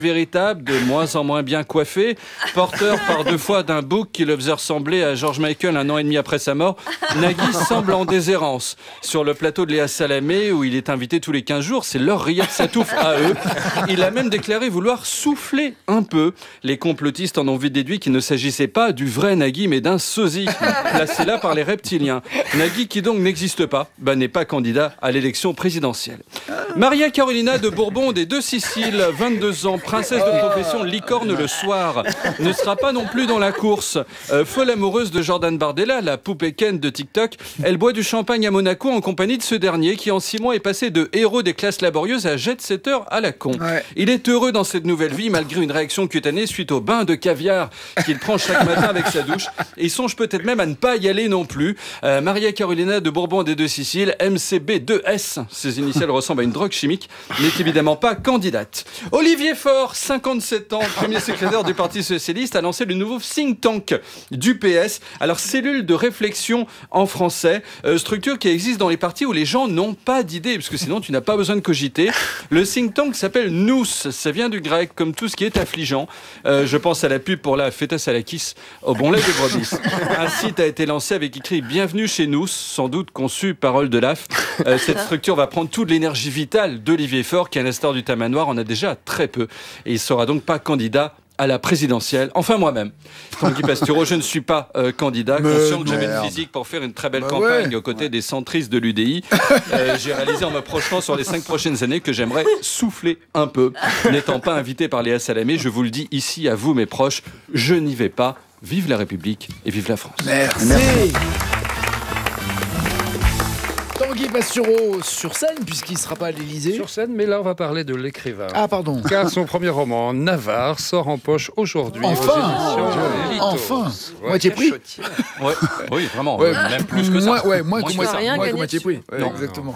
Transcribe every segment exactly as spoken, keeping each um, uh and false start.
véritable, de moins en moins bien coiffé, porteur par deux fois d'un bouc qui le faisait ressembler à George Michael un an et demi après sa mort, Nagui semble en déshérence. Sur le plateau de Léa Salamé, où il est invité tous les quinze jours, c'est leur Riyad Satouf à eux. Il a même déclaré vouloir souffler un peu. Les complotistes en ont vite déduit qu'il ne s'agissait pas du vrai Nagui, mais d'un sosie, placé là par les reptiliens. Nagui, qui donc n'existe pas, bah, n'est pas candidat à l'élection présidentielle. Maria Carolina de Bourbon des Deux Siciles, vingt-deux ans, princesse de profession licorne le soir, ne sera pas non plus dans la course. Euh, folle amoureuse de Jordan Bardella, la poupée Ken de TikTok, elle boit du champagne à Monaco en compagnie de ce dernier qui en six mois est passé de héros des classes laborieuses à jet-setter à la con. Ouais. Il est heureux dans cette nouvelle vie malgré une réaction cutanée suite au bain de caviar qu'il prend chaque matin avec sa douche. Et il songe peut-être même à ne pas y aller non plus. Euh, Maria Carolina de Bourbon des Deux Siciles, M C B deux S, ses initiales ressemblent à une drogue chimique, n'est évidemment pas candidate. Olivier Faure, cinquante-sept ans, premier secrétaire du Parti Socialiste, a lancé le nouveau think tank du P S. Alors, cellule de réflexion en français, euh, structure qui existe dans les partis où les gens n'ont pas d'idées, parce que sinon tu n'as pas besoin de cogiter. Le think tank s'appelle Nous, ça vient du grec, comme tout ce qui est affligeant. Euh, je pense à la pub pour la feta salakis au bon lait de brebis. Un site a été lancé avec écrit « Bienvenue chez Nous », sans doute conçu par Paul Delaf. Euh, cette structure va prendre toute l'énergie vitale d'Olivier Faure, qui à l'instar du Tamanoir en a déjà très peu. Et il ne sera donc pas candidat à la présidentielle. Enfin, moi-même, Tanguy Pastureau, je ne suis pas euh, candidat, mais conscient que j'avais le physique pour faire une très belle bah campagne ouais. aux côtés ouais. des centristes de l'U D I. Euh, j'ai réalisé en me projetant sur les cinq prochaines années que j'aimerais souffler un peu. N'étant pas invité par Léa Salamé, je vous le dis ici à vous, mes proches, je n'y vais pas. Vive la République et vive la France. Merci. Merci. Tanguy Pastureau sur scène, puisqu'il ne sera pas à l'Élysée. Sur scène, mais là, on va parler de l'écrivain. Ah, pardon. Car son premier roman, Navarre, sort en poche aujourd'hui. Enfin aux éditions oh, Litos. Enfin ouais, Moitié prix ouais. Oui, vraiment. Ouais, même plus que ça. Moins, ouais, moins, moins que, moi, ça. Moins que moitié prix. Ouais, non, exactement.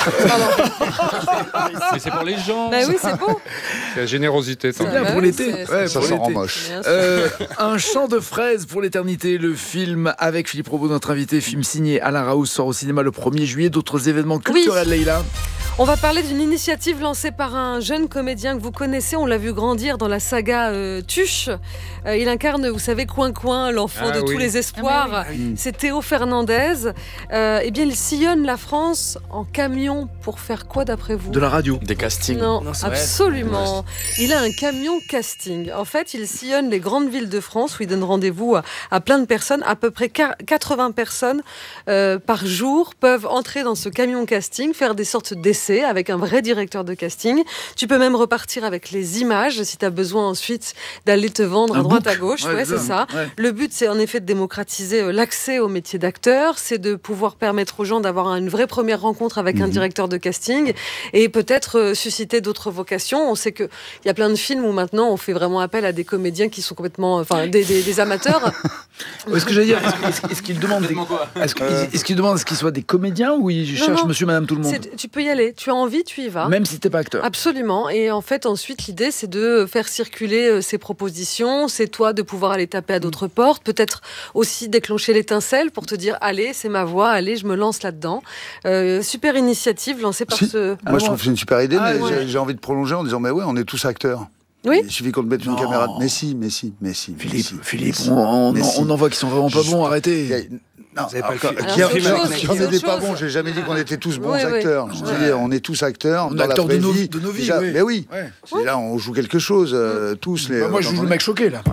Mais c'est pour les gens. Bah oui, c'est beau. C'est la générosité. C'est bien pour l'été. Ouais, ça s'en rend moche. Euh, un champ de fraises pour l'éternité. Le film avec Philippe Robot, notre invité, film signé Alain Raoult, sort au cinéma le premier juillet. D'autres événements culturels, oui. Leïla. On va parler d'une initiative lancée par un jeune comédien que vous connaissez. On l'a vu grandir dans la saga euh, Tuche. Euh, il incarne, vous savez, Coin Coin, l'enfant ah, de oui. tous les espoirs. Ah, oui. C'est Théo Fernandez. Euh, eh bien, il sillonne la France en camion pour faire quoi, d'après vous ? De la radio. Des castings. Non, non absolument. Il a un camion casting. En fait, il sillonne les grandes villes de France où il donne rendez-vous à, à plein de personnes. À peu près quatre-vingts personnes euh, par jour peuvent entrer dans ce camion casting, faire des sortes d'essais avec un vrai directeur de casting. Tu peux même repartir avec les images si tu as besoin ensuite d'aller te vendre un à droite book. à gauche. Ouais, ouais, c'est ça. Ouais. Le but, c'est en effet de démocratiser l'accès au métier d'acteur. C'est de pouvoir permettre aux gens d'avoir une vraie première rencontre avec mmh. un directeur de casting et peut-être susciter d'autres vocations. On sait qu'il y a plein de films où maintenant on fait vraiment appel à des comédiens qui sont complètement... Enfin, des, des, des amateurs. Est-ce que j'allais dire, est-ce, est-ce qu'il demande des, est-ce, est-ce qu'il demande qu'ils soient des comédiens ou il cherche monsieur, madame, tout le monde ? C'est, tu peux y aller. Tu as envie, tu y vas. Même si t'es pas acteur. Absolument. Et en fait, ensuite, l'idée, c'est de faire circuler ces propositions. C'est toi de pouvoir aller taper à d'autres portes. Peut-être aussi déclencher l'étincelle pour te dire, allez, c'est ma voix, allez, je me lance là-dedans. Euh, super initiative lancée par si. ce... Moi, ah, je trouve que c'est une super idée, ah, mais ouais. j'ai, j'ai envie de prolonger en disant, mais ouais, on est tous acteurs. Oui. Il suffit qu'on te mette une non. caméra. Mais si, mais si, mais si. Philippe, mais si, Philippe, mais si, on, mais on, si. on en voit qui sont vraiment pas bons, arrêtez. Non, vous avez pas alors, le qui en était pas bon, j'ai jamais dit qu'on était tous bons oui, acteurs. Oui. Je dis, ouais. on est tous acteurs. On dans acteurs la de nos, vie. de nos vies. Déjà, oui. Mais oui. Ouais. C'est là, on joue quelque chose, euh, tous. Les, bah, moi, je joue le mec choqué, là.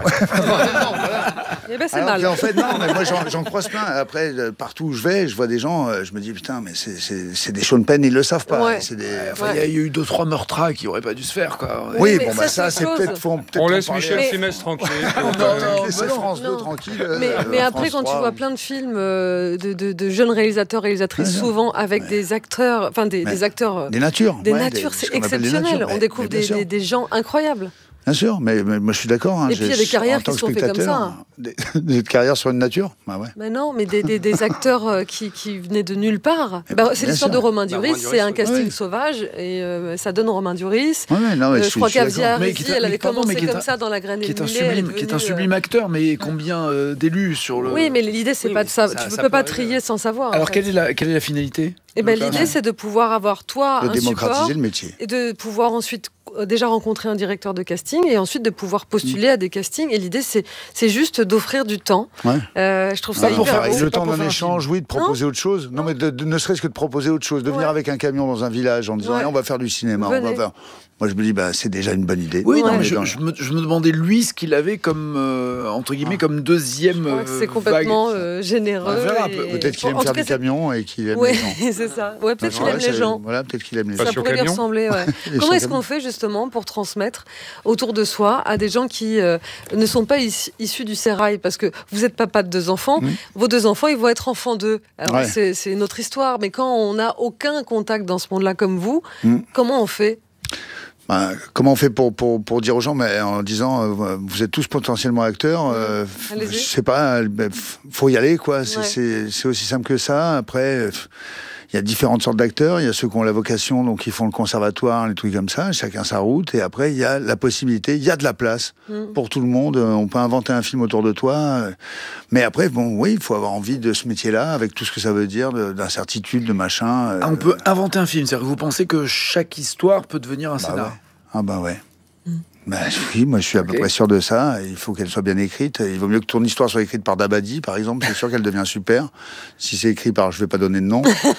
Eh ben, c'est alors, mal. En fait, non, mais moi, j'en, j'en croise plein. Après, partout où je vais, je vois des gens, je me dis, putain, mais c'est, c'est, c'est des Sean Penn, ils le savent pas. Ouais. C'est des... Enfin, il ouais. y a eu deux, trois meurtres qui auraient pas dû se faire, quoi. Oui, bon, bah, ça, c'est peut-être. On laisse Michel Simès tranquille. C'est France deux, tranquille. Mais après, quand tu vois plein de films de jeunes réalisateurs, réalisatrices, ouais, souvent avec ouais. des acteurs, enfin des, des acteurs, des natures, des ouais, natures, des, c'est exceptionnel. On découvre des, des, des gens incroyables. Bien sûr, mais, mais moi je suis d'accord. Hein, et puis il y a des carrières qui se sont faites comme ça. Hein. Des, des carrières sur une nature, bah ouais. Mais non, mais des, des, des acteurs qui, qui venaient de nulle part. Bah, c'est l'histoire sûr. de Romain Duris. Bah, c'est un casting oui. sauvage et euh, ça donne Romain Duris. Ouais, non, euh, je, je crois qu'Avia Harisi, elle avait pardon, commencé comme un, ça dans La Graine et le Mulet. Qui est un sublime acteur, mais combien euh, d'élus sur le. Oui, mais l'idée c'est pas de ça. Tu peux pas trier sans savoir. Alors quelle est la quelle est la finalité? Eh ben l'idée c'est de pouvoir avoir toi de un démocratiser support le métier et de pouvoir ensuite euh, déjà rencontrer un directeur de casting et ensuite de pouvoir postuler à des castings. Et l'idée, c'est, c'est juste d'offrir du temps. Ouais. Euh, je trouve ça Ah, pour hyper faire beau. le temps Pas pour d'un faire un échange, oui, de proposer autre chose. Non, mais de, de- ne serait-ce que de proposer autre chose, de venir Ouais. avec un camion dans un village en disant Ouais. Eh, on va faire du cinéma, on va Venez. faire. Moi, je me dis, bah, c'est déjà une bonne idée. Oui, non, Ouais. mais je, Dans- je me, je me demandais lui ce qu'il avait comme euh, entre guillemets comme deuxième Je crois que c'est euh, complètement vague. euh, généreux. On verra, et- Peut-être qu'il aime En tout faire cas, du c'est- camion et qu'il aime Ouais, les gens. c'est ça. Ouais, peut-être qu'il Ouais, aime ça- les gens. Voilà, peut-être qu'il aime les Pas gens. Ça sur pourrait lui camion. ressembler, ouais. Et Comment sur est-ce camion. qu'on fait justement pour transmettre autour de soi à des gens qui euh, ne sont pas is- issus du sérail? Parce que vous êtes papa de deux enfants, Mmh. vos deux enfants, ils vont être enfants d'eux. Alors Ouais. c'est, c'est une autre histoire, mais quand on n'a aucun contact dans ce monde-là comme vous, Mmh. comment on fait? Bah, comment on fait pour, pour, pour dire aux gens, mais en disant, euh, vous êtes tous potentiellement acteurs, euh, f- Allez-y. je sais pas, euh, bah, f- faut y aller, quoi. C'est, Ouais. c'est, c'est aussi simple que ça. Après, euh, f- il y a différentes sortes d'acteurs. Il y a ceux qui ont la vocation, donc ils font le conservatoire, les trucs comme ça. Chacun sa route. Et après, il y a la possibilité, il y a de la place Mm. pour tout le monde. Euh, On peut inventer un film autour de toi. euh, Mais après, bon, oui, il faut avoir envie de ce métier-là, avec tout ce que ça veut dire, de- d'incertitude, de machin. euh, Ah, on peut inventer un film, c'est-à-dire que vous pensez que chaque histoire peut devenir un bah scénar. ouais. Ah bah ouais. Bah, oui, moi je suis à peu Ok. près sûr de ça. Il faut qu'elle soit bien écrite. Il vaut mieux que ton histoire soit écrite par Dabadi, par exemple. C'est sûr qu'elle devient super. Si c'est écrit par, je vais pas donner de nom,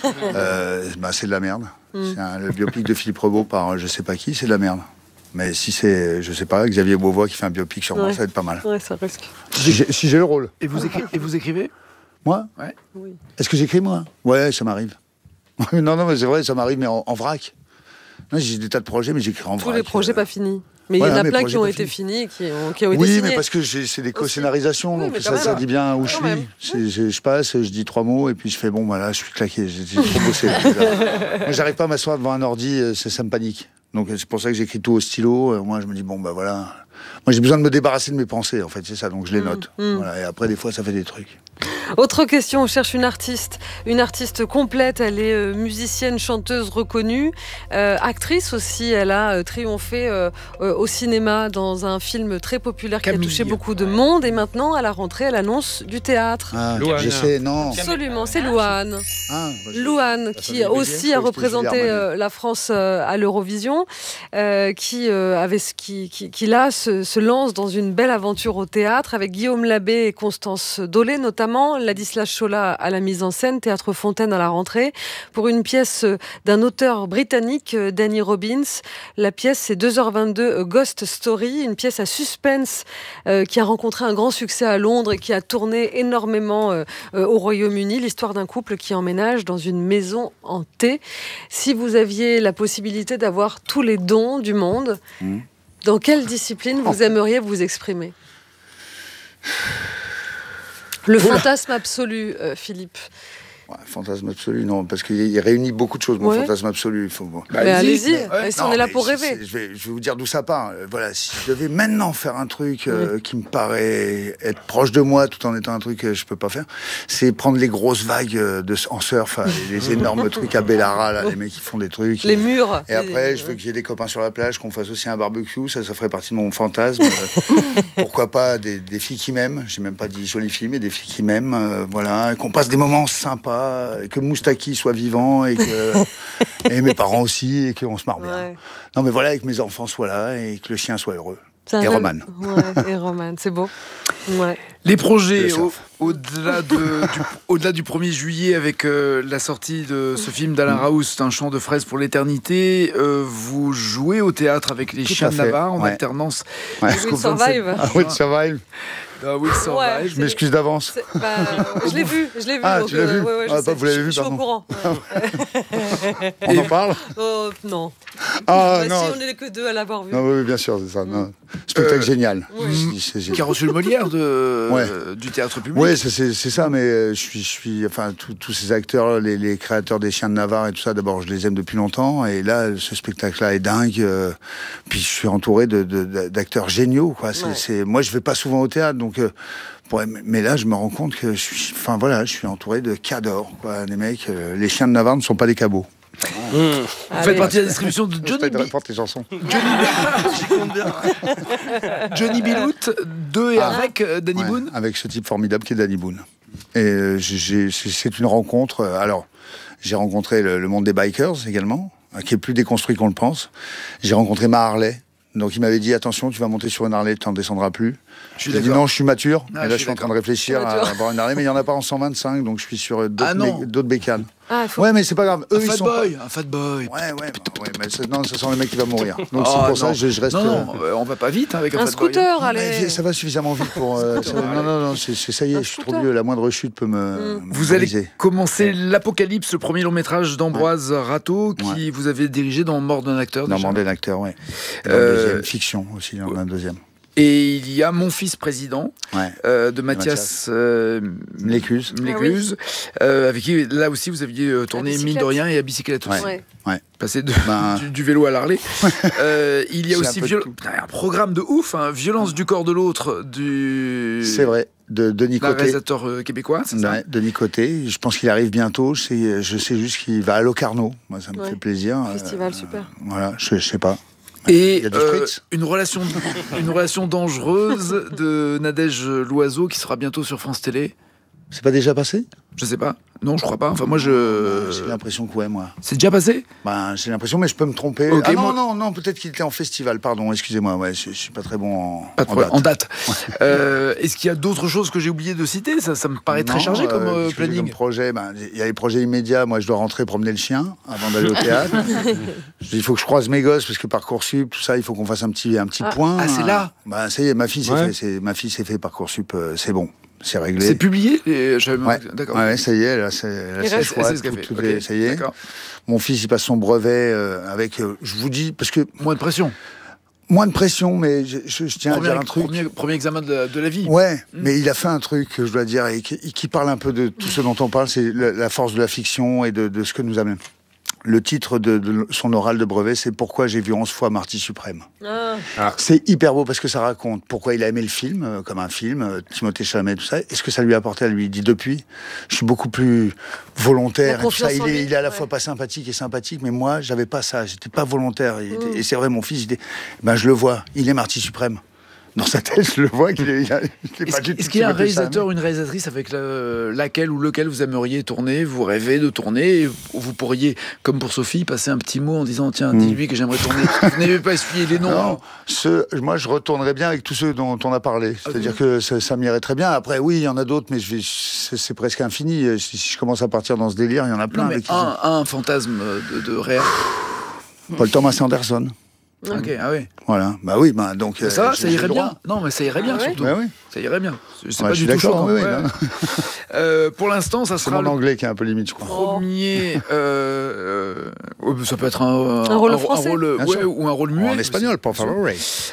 euh, bah, c'est de la merde. C'est un- le biopic de Philippe Rebaud par euh, je sais pas qui, c'est de la merde. Mais si c'est, je sais pas, Xavier Beauvois qui fait un biopic sur moi, Ouais. ça va être pas mal. Ouais, ça risque. Si j'ai, si j'ai le rôle. Et vous, écri- et vous écrivez? Moi Oui. Est-ce que j'écris moi? Ouais, ça m'arrive. non, non, mais c'est vrai, ça m'arrive, mais en, en vrac. Non, j'ai des tas de projets, mais j'écris en Tous vrac. les projets euh. pas finis. Mais il Voilà, y en a mes plein projets qui ont pas été finis. finis, qui ont, qui ont été Oui, signés. mais parce que j'ai- c'est des co-scénarisations, Oui, donc mais ça, quand ça même. dit bien où Quand je même. suis. C'est- Je, je passe, je dis trois mots, et puis je fais bon, voilà, je suis claqué, j'ai j'ai trop bossé. là, déjà. Moi, j'arrive pas à m'asseoir devant un ordi, euh, ça, ça me panique. Donc c'est pour ça que j'écris tout au stylo. Euh, Moi, je me dis bon, bah voilà. Moi, j'ai besoin de me débarrasser de mes pensées, en fait, c'est ça. Donc je les note. mm. Voilà, et après, des fois, ça fait des trucs. Autre question, on cherche une artiste, une artiste complète, elle est euh, musicienne, chanteuse reconnue, euh, actrice aussi, elle a euh, triomphé euh, euh, au cinéma dans un film très populaire qui Camille. a touché beaucoup de monde et maintenant à la rentrée elle annonce du théâtre. Ah, Louane. je sais, non. Absolument, c'est Louane. Ah, bah, je- Louane, ça qui fait aussi plaisir, je a crois que c'était représenté Gilles euh, la France euh, à l'Eurovision, euh, qui, euh, avait, ce- qui, qui, qui là se, se lance dans une belle aventure au théâtre avec Guillaume Labbé et Constance Dolé notamment, Ladislas Chola à la mise en scène, Théâtre Fontaine à la rentrée, pour une pièce euh, d'un auteur britannique, euh, Danny Robbins. La pièce c'est deux heures vingt-deux, euh, Ghost Story, une pièce à suspense euh, qui a rencontré un grand succès à Londres et qui a tourné énormément euh, euh, au Royaume-Uni, l'histoire d'un couple qui emménage dans une maison hantée. Si vous aviez la possibilité d'avoir tous les dons du monde, Mmh. dans quelle discipline vous aimeriez vous exprimer? Le fantasme absolu, euh, Philippe. Ouais, fantasme absolu, non, parce qu'il il réunit beaucoup de choses, mon Ouais. fantasme absolu. Il faut, bon. Bah, Mais allez-y. allez-y, Ouais. et si Non, on est là mais pour c'est- rêver. c'est- Je vais, je vais vous dire d'où ça part. Euh, Voilà, si je devais maintenant faire un truc euh, qui me paraît être proche de moi, tout en étant un truc que je peux pas faire, c'est prendre les grosses vagues euh, de, en surf, euh, les énormes trucs à Bellara, là, les mecs qui font des trucs. Les murs. Et après, je veux qu'il y ait des copains sur la plage, qu'on fasse aussi un barbecue, ça, ça ferait partie de mon fantasme. Euh, pourquoi pas des, des filles qui m'aiment, j'ai même pas dit jolies filles, mais des filles qui m'aiment, euh, voilà, et qu'on passe des moments sympas, et que Moustaki soit vivant, et que et mes parents aussi, et qu'on se marre bien. Ouais. Non, mais voilà, et que mes enfants soient là, et que le chien soit heureux. C'est un Et rêve- Roman. Ouais, et Roman, c'est beau. Ouais. Les projets Le au- surf. au-delà de, du, au-delà du premier juillet avec euh, la sortie de ce film d'Alain Raoust, Un chant de fraises pour l'éternité, euh, vous jouez au théâtre avec les Tout Chiens à de fait, Navarre en ouais. alternance Ouais. jusqu'au Will Survive. vingt-sept Ah oui, survive. Ah, Will Survive. Ouais. Je m'excuse d'avance. C'est- bah, je l'ai vu, je l'ai vu. Ah, donc, tu l'as vu ouais, ouais, je Ah, sais. bah, vous l'avez Je- vu, Je suis au pardon. courant. Ouais. On en parle Oh, non. Ah Bah, non. si on est que deux à l'avoir vu. Non, oui, oui, bien sûr, c'est ça. non. Spectacle Euh, génial. ouais. Je dis, c'est génial. Qui a reçu le Molière de, Ouais. euh, du théâtre public. Oui, c'est c'est- c'est ça, mais euh, je suis, je suis, enfin, tous tous ces acteurs, les, les créateurs des Chiens de Navarre et tout ça, d'abord, je les aime depuis longtemps, et là, ce spectacle-là est dingue. euh, puis je suis entouré de- de- d'acteurs géniaux, quoi. C'est- Ouais. c'est- moi, je vais pas souvent au théâtre, donc. euh, pour- mais là, je me rends compte que je suis, enfin voilà, je suis entouré de cadors, quoi. Les mecs, euh, les Chiens de Navarre ne sont pas des cabots. Vous Allez. faites partie de la distribution de Je Johnny, de Bi- répondre tes chansons. Johnny Bilout, de et Ah. avec euh, Danny Ouais, Boone. avec ce type formidable qui est Danny Boone. Et euh, j'ai- j'ai- c'est c'est une rencontre. euh, Alors, j'ai rencontré le, le monde des bikers également. qui est plus déconstruit qu'on le pense. J'ai rencontré ma Harley. Donc il m'avait dit attention, tu vas monter sur une Harley, tu n'en descendras plus. Je lui ai dit non, je suis mature. Ah, et là, je suis en train de réfléchir à avoir une Harley, mais il n'y en a pas en cent vingt-cinq, donc je suis sur d'autres, ah bé- d'autres bécanes. Ah, faut... Ouais, mais c'est pas grave. Eux, un ils fat sont boy, pas... un fat boy. Ouais, ouais, bah, ouais mais c'est... non, ça sent le mec qui va mourir. Donc Oh, c'est pour non. ça que je, je reste. Non, non, euh, on va pas vite hein, avec un, un fat scooter, boy. allez. Ouais, ça va suffisamment vite pour. Euh, ça... Non, non, non, c'est, c'est... ça y est, Un je suis trop scooter. vieux. La moindre chute peut me. Mm. me Vous allez briser. commencer l'Apocalypse, le premier long métrage d'Ambroise ouais. Rateau, qui ouais. vous avez dirigé dans Mort d'un acteur. Dans Mort d'un acteur, ouais. Et Euh... dans le deuxième, fiction aussi, dans un deuxième. Et il y a Mon fils président ouais. euh, de Mathias euh, Mlécuse, Mlécuse ah, oui. euh, avec qui là aussi vous aviez euh, tourné mine de rien et à bicyclette aussi. Ouais. Ouais. Passé de, ben... du, du vélo à l'Harley. euh, il y a aussi un, viol... de un programme de ouf, hein, Violence du corps de l'autre du. C'est vrai. De Denis Côté, réalisateur euh, québécois, c'est ça ouais, Denis Côté. Je pense qu'il arrive bientôt. Je sais, je sais juste qu'il va à Locarno. Moi, ça me ouais. fait plaisir. Festival, euh, super. Voilà, je, je sais pas. Et euh, une relation, une relation dangereuse de Nadège Loiseau qui sera bientôt sur France Télé. C'est pas déjà passé ? Je sais pas. Non, je crois pas. Enfin, moi, je. J'ai l'impression que ouais, moi. C'est déjà passé ? Ben, j'ai l'impression, mais je peux me tromper. Okay, ah non, moi... non, non, peut-être qu'il était en festival. Pardon, excusez-moi. Ouais, je, je suis pas très bon en, pas en date. En date. euh, est-ce qu'il y a d'autres choses que j'ai oublié de citer ? Ça, ça me paraît non, très chargé comme euh, planning. Comme projet, ben, il y a les projets immédiats. Moi, je dois rentrer promener le chien avant d'aller au théâtre. Il faut que je croise mes gosses parce que Parcoursup, tout ça, il faut qu'on fasse un petit, un petit ah, point. Ah, c'est là. Ben, ça y est, ma fille s'est ouais. fait. C'est, ma fille s'est fait Parcoursup. Euh, c'est bon. C'est réglé. C'est publié et je... ouais. D'accord. Ouais, ça y est, là, c'est, là, c'est chouette. C'est ce tout, tout okay. est, ça y est. D'accord. Mon fils, il passe son brevet euh, avec. Euh, je vous dis parce que moins de pression. Moins de pression, mais je, je, je tiens premier, à dire un truc. Premier, premier examen de la, de la vie. Ouais, mmh. mais il a fait un truc, je dois dire, et qui, qui parle un peu de tout ce dont on parle, c'est la, la force de la fiction et de, de ce que nous amène. Le titre de, de son oral de brevet, c'est « Pourquoi j'ai vu onze fois Marty Suprême ah. ». C'est hyper beau parce que ça raconte pourquoi il a aimé le film, euh, comme un film, euh, Timothée Chalamet, tout ça. Et ce que ça lui a apporté à lui. Il dit depuis, je suis beaucoup plus volontaire. Et tout ça. Il, est, il est à la ouais. fois pas sympathique et sympathique, mais moi, j'avais pas ça. J'étais pas volontaire. Il était, mmh. Et c'est vrai, mon fils, il est, ben, je le vois, il est Marty Suprême. Dans sa tête, je le vois qu'il est, il a, il est pas est-ce, est-ce qu'il y a un réalisateur ou une réalisatrice avec la, laquelle ou lequel vous aimeriez tourner, vous rêvez de tourner, et vous pourriez, comme pour Sophie, passer un petit mot en disant tiens, mmh. dis-lui que j'aimerais tourner. Vous n'avez pas essuyé les noms. Non, ce, moi, je retournerais bien avec tous ceux dont on a parlé. C'est-à-dire okay. que ça, ça m'irait très bien. Après, oui, il y en a d'autres, mais je vais, c'est, c'est presque infini. Si, si je commence à partir dans ce délire, il y en a plein. Non, mais avec un, un fantasme de, de réel. Paul Thomas Anderson. Ok, ah oui. Voilà, bah oui, bah donc. Euh, ça, euh, ça irait bien. Non, mais ça irait bien, ah, surtout. Ouais, oui. Ça irait bien. C'est ouais, pas du tout choquant. Oui, oui, ouais. euh, pour l'instant, ça c'est sera. C'est mon le anglais qui est un peu limite, je crois. Premier. euh, euh, ça peut être un, un, un rôle un, français. Un rôle, ouais, ou un rôle muet. En espagnol, por favor.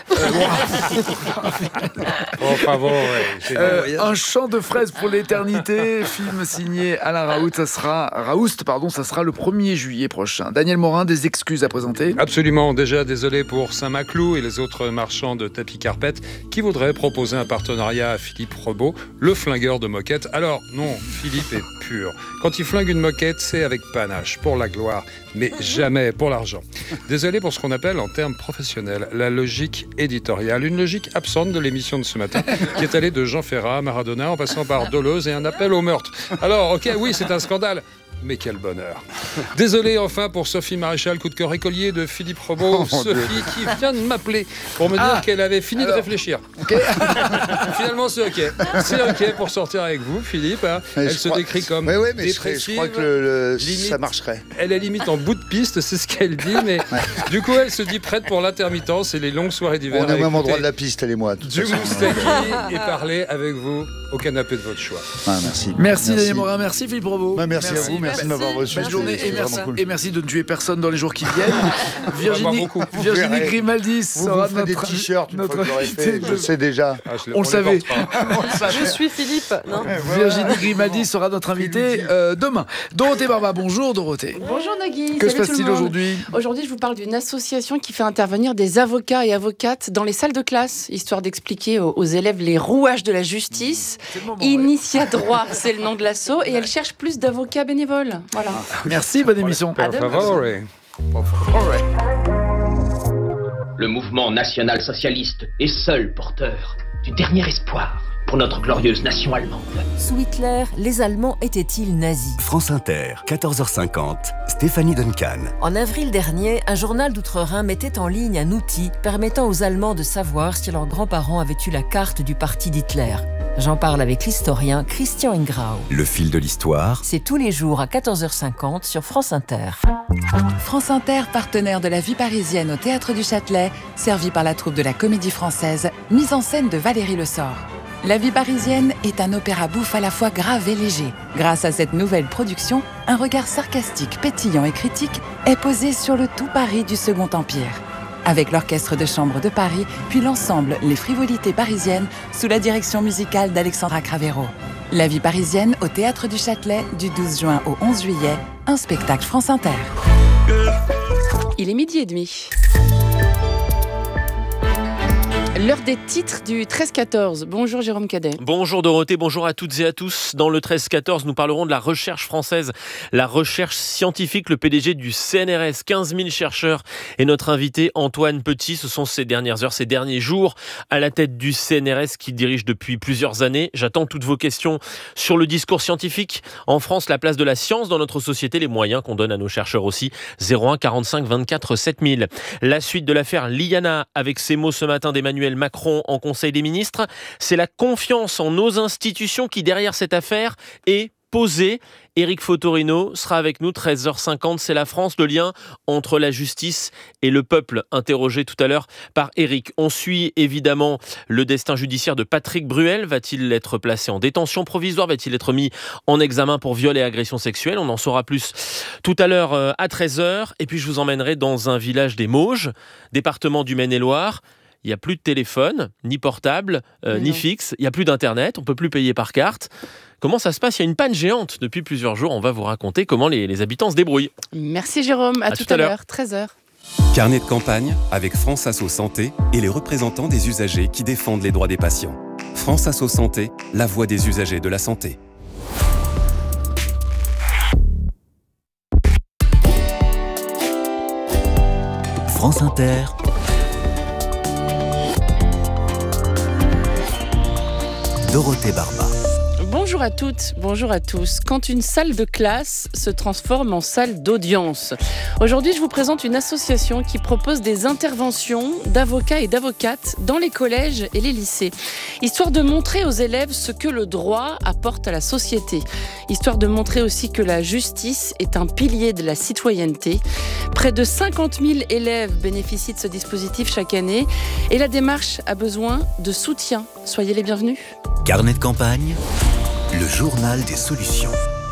Por favor. Euh, un chant de fraises pour l'éternité, film signé Alain Raoult. Ça sera Raoust, pardon, ça sera le premier juillet prochain. Daniel Morin, des excuses à présenter. Absolument. Déjà, désolé pour Saint-Maclou et les autres marchands de tapis carpette qui voudraient proposer un partenariat à Philippe Rebaud, le flingueur de moquette. Alors, non, Philippe est pur. Quand il flingue une moquette, c'est avec panache, pour la gloire, mais jamais pour l'argent. Désolé pour ce qu'on appelle, en termes professionnels, la logique éditoriale. Une logique absente de l'émission de ce matin, qui est allée de Jean Ferrat à Maradona, en passant par Deleuze et un appel au meurtre. Alors, ok, oui, c'est un scandale. Mais quel bonheur. Désolé enfin pour Sophie Maréchal, coup de cœur écolier de Philippe Rebaud. Oh, Sophie Dieu. Qui vient de m'appeler pour me dire ah, qu'elle avait fini alors, de réfléchir. Okay. Finalement, c'est OK. C'est OK pour sortir avec vous, Philippe. Hein. Elle se crois... décrit comme oui, oui, mais dépressive. Je crois que le, le... Limite, ça marcherait. Elle est limite en bout de piste, c'est ce qu'elle dit. Mais ouais. Du coup, elle se dit prête pour l'intermittence et les longues soirées d'hiver. On est au même endroit de la piste, elle et moi. Du Moustaki et parler avec vous au canapé de votre choix. Ah, merci. Merci, merci. Daniel Morin. Merci, Philippe Rebaud. Bah, merci, merci à vous. Merci, merci de m'avoir reçu. Bonne journée et merci, cool. et merci de ne tuer personne dans les jours qui viennent. Virginie, Virginie Grimaldi sera vous notre, des t-shirts, notre invité. Je sais déjà. Ah, je on, le savait. Je suis Philippe. Non ouais, Virginie ouais, Grimaldi sera notre invitée euh, demain. Dorothée Barba, bonjour Dorothée. Bonjour Nagui. Que se passe-t-il aujourd'hui ? Aujourd'hui, je vous parle d'une association qui fait intervenir des avocats et avocates dans les salles de classe, histoire d'expliquer aux, aux élèves les rouages de la justice. Moment, Initia ouais. Droit, c'est le nom de l'asso, et elle cherche plus d'avocats bénévoles. Voilà. Merci, bonne émission. Por favor. Le mouvement national-socialiste est seul porteur du dernier espoir pour notre glorieuse nation allemande. Sous Hitler, les Allemands étaient-ils nazis ? France Inter, quatorze heures cinquante, Stéphanie Duncan. En avril dernier, un journal d'outre-Rhin mettait en ligne un outil permettant aux Allemands de savoir si leurs grands-parents avaient eu la carte du parti d'Hitler. J'en parle avec l'historien Christian Ingrao. Le fil de l'histoire. C'est tous les jours à quatorze heures cinquante sur France Inter. France Inter, partenaire de la vie parisienne au Théâtre du Châtelet, servi par la troupe de la Comédie Française, mise en scène de Valérie Lessort. La vie parisienne est un opéra bouffe à la fois grave et léger. Grâce à cette nouvelle production, un regard sarcastique, pétillant et critique est posé sur le tout Paris du Second Empire. Avec l'Orchestre de Chambre de Paris, puis l'ensemble Les Frivolités Parisiennes, sous la direction musicale d'Alexandra Cravero. La vie parisienne au Théâtre du Châtelet, du douze juin au onze juillet, un spectacle France Inter. Il est midi et demi. L'heure des titres du treize quatorze. Bonjour Jérôme Cadet. Bonjour Dorothée, bonjour à toutes et à tous. Dans le treize quatorze, nous parlerons de la recherche française, la recherche scientifique. Le P D G du C N R S, quinze mille chercheurs, et notre invité Antoine Petit. Ce sont ces dernières heures, ces derniers jours à la tête du C N R S qu'il dirige depuis plusieurs années. J'attends toutes vos questions sur le discours scientifique. En France, la place de la science dans notre société, les moyens qu'on donne à nos chercheurs aussi. zéro un quarante-cinq vingt-quatre sept mille. La suite de l'affaire Liana, avec ces mots ce matin d'Emmanuel Macron en Conseil des ministres. C'est la confiance en nos institutions qui, derrière cette affaire, est posée. Éric Fotorino sera avec nous, treize heures cinquante. C'est la France, le lien entre la justice et le peuple, interrogé tout à l'heure par Éric. On suit évidemment le destin judiciaire de Patrick Bruel. Va-t-il être placé en détention provisoire ? Va-t-il être mis en examen pour viol et agression sexuelle ? On en saura plus tout à l'heure à treize heures. Et puis je vous emmènerai dans un village des Mauges, département du Maine-et-Loire. Il n'y a plus de téléphone, ni portable, euh, ni fixe. Il n'y a plus d'Internet. On ne peut plus payer par carte. Comment ça se passe ? Il y a une panne géante depuis plusieurs jours. On va vous raconter comment les, les habitants se débrouillent. Merci Jérôme. À, à tout, tout à l'heure. l'heure, treize heures. Carnet de campagne avec France Asso Santé et les représentants des usagers qui défendent les droits des patients. France Asso Santé, la voix des usagers de la santé. France Inter. Dorothée Barba. Bonjour à toutes, bonjour à tous. Quand une salle de classe se transforme en salle d'audience. Aujourd'hui, je vous présente une association qui propose des interventions d'avocats et d'avocates dans les collèges et les lycées. Histoire de montrer aux élèves ce que le droit apporte à la société. Histoire de montrer aussi que la justice est un pilier de la citoyenneté. Près de cinquante mille élèves bénéficient de ce dispositif chaque année et la démarche a besoin de soutien. Soyez les bienvenus. Carnet de campagne, le journal des solutions.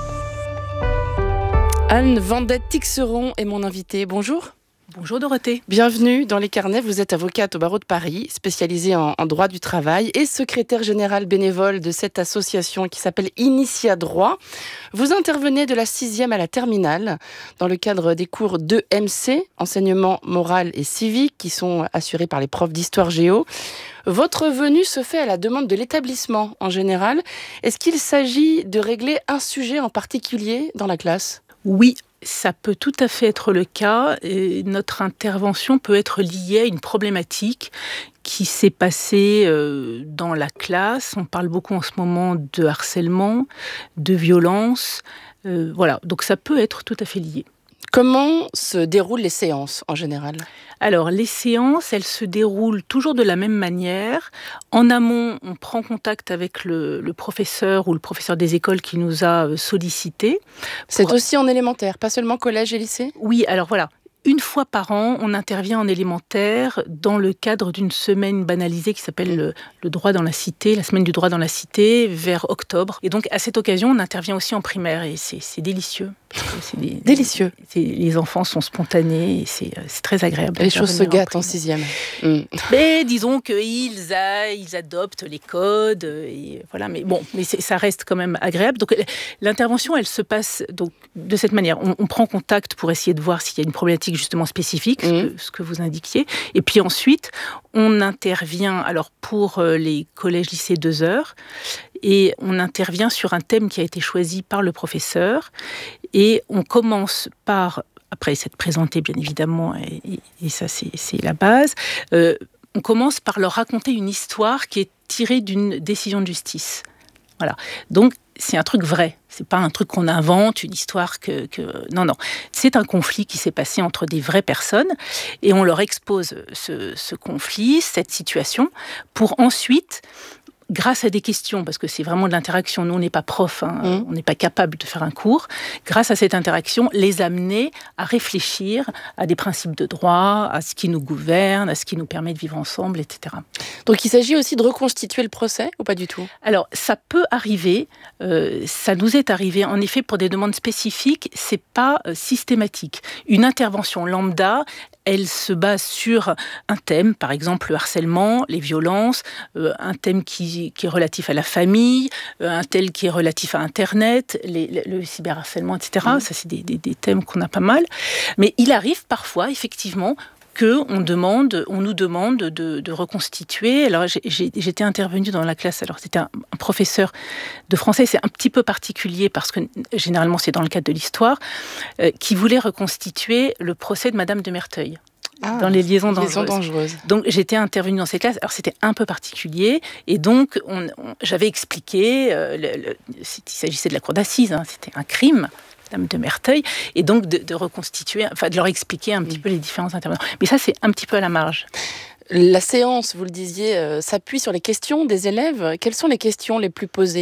Anne Vendette-Tixeron est mon invitée. Bonjour. Bonjour Dorothée. Bienvenue dans les carnets. Vous êtes avocate au barreau de Paris, spécialisée en, en droit du travail et secrétaire générale bénévole de cette association qui s'appelle Initia Droit. Vous intervenez de la sixième à la terminale dans le cadre des cours d'E M C, enseignement moral et civique, qui sont assurés par les profs d'histoire géo. Votre venue se fait à la demande de l'établissement en général. Est-ce qu'il s'agit de régler un sujet en particulier dans la classe ? Oui, ça peut tout à fait être le cas. Et notre intervention peut être liée à une problématique qui s'est passée euh, dans la classe. On parle beaucoup en ce moment de harcèlement, de violence. Euh, voilà, donc ça peut être tout à fait lié. Comment se déroulent les séances en général ? Alors, les séances, elles se déroulent toujours de la même manière. En amont, on prend contact avec le, le professeur ou le professeur des écoles qui nous a sollicité. C'est pour... aussi en élémentaire, pas seulement collège et lycée ? Oui, alors voilà. Une fois par an, on intervient en élémentaire dans le cadre d'une semaine banalisée qui s'appelle le, le droit dans la cité, la semaine du droit dans la cité, vers octobre. Et donc, à cette occasion, on intervient aussi en primaire et c'est, c'est délicieux. C'est des, délicieux. C'est, les enfants sont spontanés et c'est, c'est très agréable. Les choses se gâtent en, en sixième. Mm. Mais disons qu'ils a, ils adoptent les codes. Et voilà, mais bon, mais c'est, ça reste quand même agréable. Donc, l'intervention, elle se passe donc, de cette manière. On, on prend contact pour essayer de voir s'il y a une problématique justement spécifique, mmh. ce, que, ce que vous indiquiez. Et puis ensuite, on intervient alors pour les collèges, lycées, deux heures, et on intervient sur un thème qui a été choisi par le professeur. Et on commence par, après s'être présenté bien évidemment, et, et ça c'est, c'est la base, euh, on commence par leur raconter une histoire qui est tirée d'une décision de justice. Voilà. Donc, c'est un truc vrai. C'est pas un truc qu'on invente, une histoire que, que... Non, non. C'est un conflit qui s'est passé entre des vraies personnes et on leur expose ce, ce conflit, cette situation, pour ensuite, grâce à des questions, parce que c'est vraiment de l'interaction, nous on n'est pas prof, hein, mmh. on n'est pas capable de faire un cours, grâce à cette interaction, les amener à réfléchir à des principes de droit, à ce qui nous gouverne, à ce qui nous permet de vivre ensemble, et cetera. Donc il s'agit aussi de reconstituer le procès ou pas du tout ? Alors ça peut arriver, euh, ça nous est arrivé, en effet pour des demandes spécifiques, c'est pas euh, systématique. Une intervention lambda, elle se base sur un thème, par exemple le harcèlement, les violences, euh, un thème qui, qui est relatif à la famille, euh, un tel qui est relatif à Internet, les, le, le cyberharcèlement, et cetera. Mmh. Ça, c'est des, des, des thèmes qu'on a pas mal. Mais il arrive parfois, effectivement, qu'on demande, on nous demande de, de reconstituer. Alors, j'ai, j'ai, j'étais intervenue dans la classe, alors c'était un, un professeur de français, c'est un petit peu particulier parce que généralement c'est dans le cadre de l'histoire, euh, qui voulait reconstituer le procès de Madame de Merteuil. Ah, dans les liaisons dangereuses. liaisons dangereuses. Donc j'étais intervenue dans cette classe. Alors c'était un peu particulier et donc on, on, j'avais expliqué, euh, le, le, il s'agissait de la cour d'assises, hein, c'était un crime. Madame de Merteuil, et donc de, de reconstituer, enfin de leur expliquer un petit peu les différents intervenants. Mais ça, c'est un petit peu à la marge. La séance, vous le disiez, euh, s'appuie sur les questions des élèves. Quelles sont les questions les plus posées ?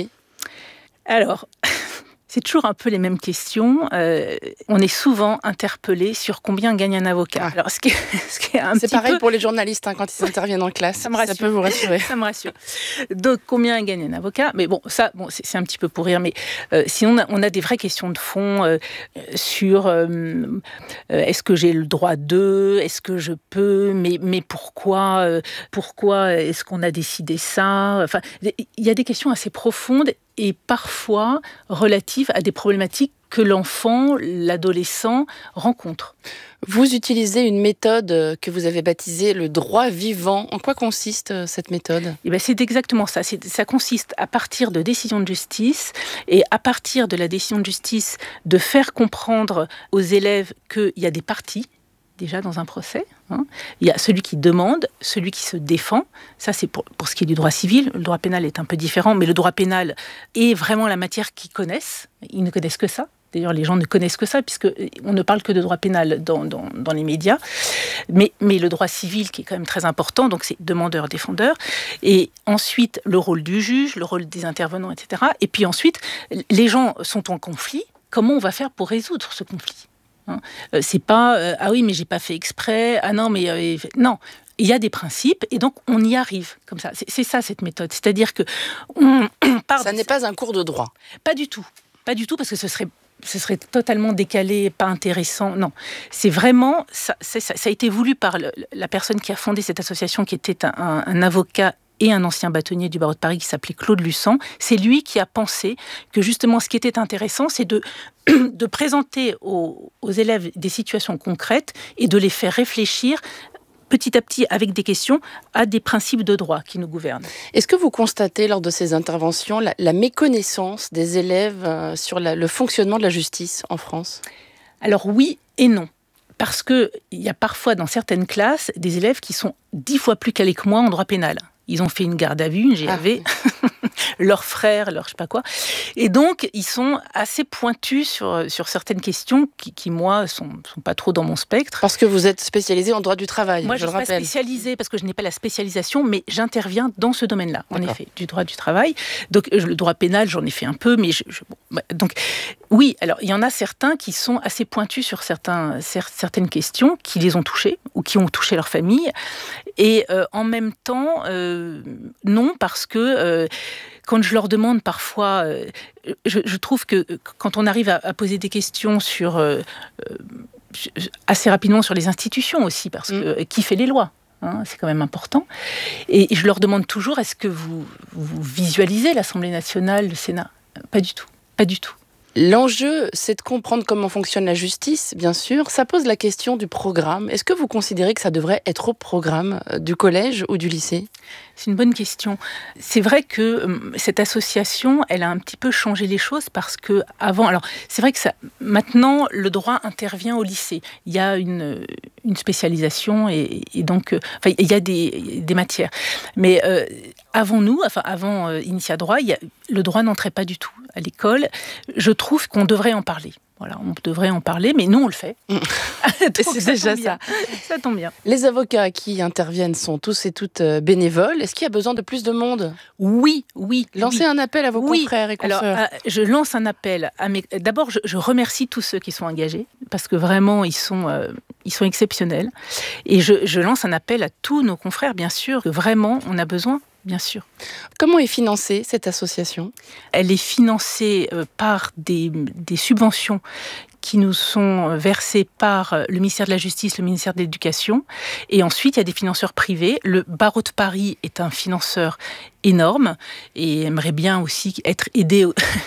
Alors, c'est toujours un peu les mêmes questions. Euh, on est souvent interpellé sur combien gagne un avocat. Ah. Alors, ce qui est, ce qui est un c'est petit pareil peu... pour les journalistes hein, quand ils interviennent en classe. Ça me rassure. Ça peut vous rassurer. Ça me rassure. Donc, combien gagne un avocat ? Mais bon, ça, bon, c'est, c'est un petit peu pour rire. Mais euh, sinon, on a, on a des vraies questions de fond euh, sur euh, euh, est-ce que j'ai le droit de, est-ce que je peux, mais, mais pourquoi, euh, pourquoi est-ce qu'on a décidé ça ? Enfin, il y a des questions assez profondes et parfois relatives à des problématiques que l'enfant, l'adolescent rencontre. Vous utilisez une méthode que vous avez baptisée le droit vivant. En quoi consiste cette méthode ? Eh bien, c'est exactement ça. C'est, ça consiste à partir de décisions de justice et à partir de la décision de justice de faire comprendre aux élèves qu'il y a des parties déjà dans un procès. Hein. Il y a celui qui demande, celui qui se défend. Ça, c'est pour, pour ce qui est du droit civil. Le droit pénal est un peu différent, mais le droit pénal est vraiment la matière qu'ils connaissent. Ils ne connaissent que ça. D'ailleurs, les gens ne connaissent que ça, puisqu'on ne parle que de droit pénal dans, dans, dans les médias. Mais, mais le droit civil, qui est quand même très important, donc c'est demandeur, défendeur. Et ensuite, le rôle du juge, le rôle des intervenants, et cetera. Et puis ensuite, les gens sont en conflit. Comment on va faire pour résoudre ce conflit ? Hein, c'est pas euh, ah oui mais j'ai pas fait exprès, ah non mais euh, non, il y a des principes et donc on y arrive comme ça. C'est, c'est ça cette méthode, c'est-à-dire que on, on part. Ça n'est pas un cours de droit. Pas du tout, pas du tout parce que ce serait ce serait totalement décalé, pas intéressant. Non, c'est vraiment ça. C'est, ça, ça a été voulu par le, la personne qui a fondé cette association, qui était un, un, un avocat et un ancien bâtonnier du barreau de Paris qui s'appelait Claude Lussan. C'est lui qui a pensé que justement ce qui était intéressant, c'est de, de présenter aux, aux élèves des situations concrètes et de les faire réfléchir petit à petit avec des questions à des principes de droit qui nous gouvernent. Est-ce que vous constatez lors de ces interventions la, la méconnaissance des élèves euh, sur la, le fonctionnement de la justice en France ? Alors oui et non. Parce qu'il y a parfois dans certaines classes des élèves qui sont dix fois plus calés que moi en droit pénal. Ils ont fait une garde à vue, une G A V, ah. leurs frères, leur je sais pas quoi. Et donc, ils sont assez pointus sur, sur certaines questions qui, qui moi, sont, sont pas trop dans mon spectre. Parce que vous êtes spécialisée en droit du travail, moi, je, je le ne suis rappelle. pas spécialisée parce que je n'ai pas la spécialisation, mais j'interviens dans ce domaine-là, en D'accord. effet, du droit du travail. Donc, le droit pénal, j'en ai fait un peu, mais je, je, bon, donc, oui, alors, il y en a certains qui sont assez pointus sur certains, certaines questions, qui les ont touchés, ou qui ont touché leur famille. Et euh, en même temps, euh, non, parce que euh, quand je leur demande parfois, euh, je, je trouve que quand on arrive à, à poser des questions sur, euh, assez rapidement sur les institutions aussi, parce que mmh. qui fait les lois ? Hein, c'est quand même important. Et je leur demande toujours, est-ce que vous, vous visualisez l'Assemblée nationale, le Sénat ? Pas du tout, pas du tout. L'enjeu, c'est de comprendre comment fonctionne la justice, bien sûr. Ça pose la question du programme. Est-ce que vous considérez que ça devrait être au programme du collège ou du lycée ? C'est une bonne question. C'est vrai que euh, cette association, elle a un petit peu changé les choses parce que avant, alors c'est vrai que ça, maintenant le droit intervient au lycée. Il y a une, une spécialisation et, et donc, euh, enfin, il y a des, des matières. Mais euh, avant nous, enfin avant euh, Initia Droit, il y a, le droit n'entrait pas du tout à l'école. Je trouve qu'on devrait en parler. Voilà, on devrait en parler, mais nous, on le fait. Donc, c'est déjà ça. Ça tombe bien. Les avocats qui interviennent sont tous et toutes bénévoles. Est-ce qu'il y a besoin de plus de monde ? Oui, oui. Lancez oui. un appel à vos oui. confrères et consoeurs. Alors, euh, je lance un appel à mes... D'abord, je, je remercie tous ceux qui sont engagés, parce que vraiment, ils sont, euh, ils sont exceptionnels. Et je, je lance un appel à tous nos confrères, bien sûr, que vraiment, on a besoin. Bien sûr. Comment est financée cette association ? Elle est financée euh, par des, des subventions qui nous sont versées par le ministère de la Justice, le ministère de l'Éducation. Et ensuite, il y a des financeurs privés. Le barreau de Paris est un financeur énorme et aimerait bien aussi être aidé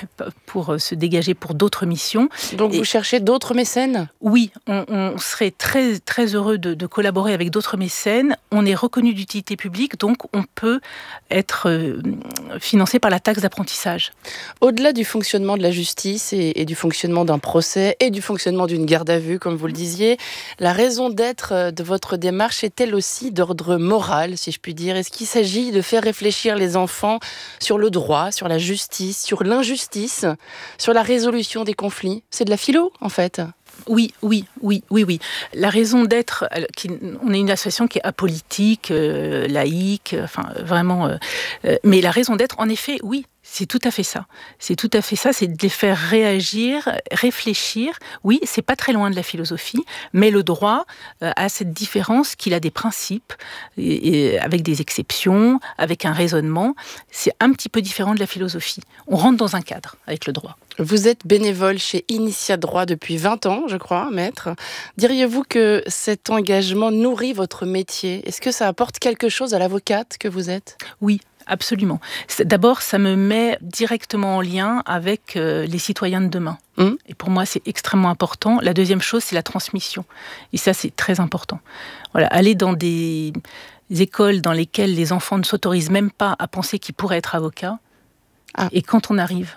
pour se dégager pour d'autres missions. Donc, et vous cherchez d'autres mécènes ? Oui, on, on serait très, très heureux de, de collaborer avec d'autres mécènes. On est reconnu d'utilité publique, donc on peut être euh, financé par la taxe d'apprentissage. Au-delà du fonctionnement de la justice et, et du fonctionnement d'un procès et du fonctionnement d'une garde à vue, comme vous le disiez, la raison d'être de votre démarche est-elle aussi d'ordre moral, si je puis dire ? Est-ce qu'il s'agit de faire réfléchir les enfants sur le droit, sur la justice, sur l'injustice, sur la résolution des conflits ? C'est de la philo, en fait. Oui, oui, oui, oui, oui. La raison d'être, qui, on est une association qui est apolitique, euh, laïque, enfin vraiment. Euh, euh, mais la raison d'être, en effet, oui. C'est tout à fait ça. C'est tout à fait ça, c'est de les faire réagir, réfléchir. Oui, c'est pas très loin de la philosophie, mais le droit euh, a cette différence qu'il a des principes, et, et avec des exceptions, avec un raisonnement. C'est un petit peu différent de la philosophie. On rentre dans un cadre avec le droit. Vous êtes bénévole chez Initia Droit depuis vingt ans, je crois, maître. Diriez-vous que cet engagement nourrit votre métier ? Est-ce que ça apporte quelque chose à l'avocate que vous êtes ? Oui. Absolument. D'abord, ça me met directement en lien avec euh, les citoyens de demain. Mmh. Et pour moi, c'est extrêmement important. La deuxième chose, c'est la transmission. Et ça, c'est très important. Voilà, aller dans des écoles dans lesquelles les enfants ne s'autorisent même pas à penser qu'ils pourraient être avocats. Ah. Et quand on arrive,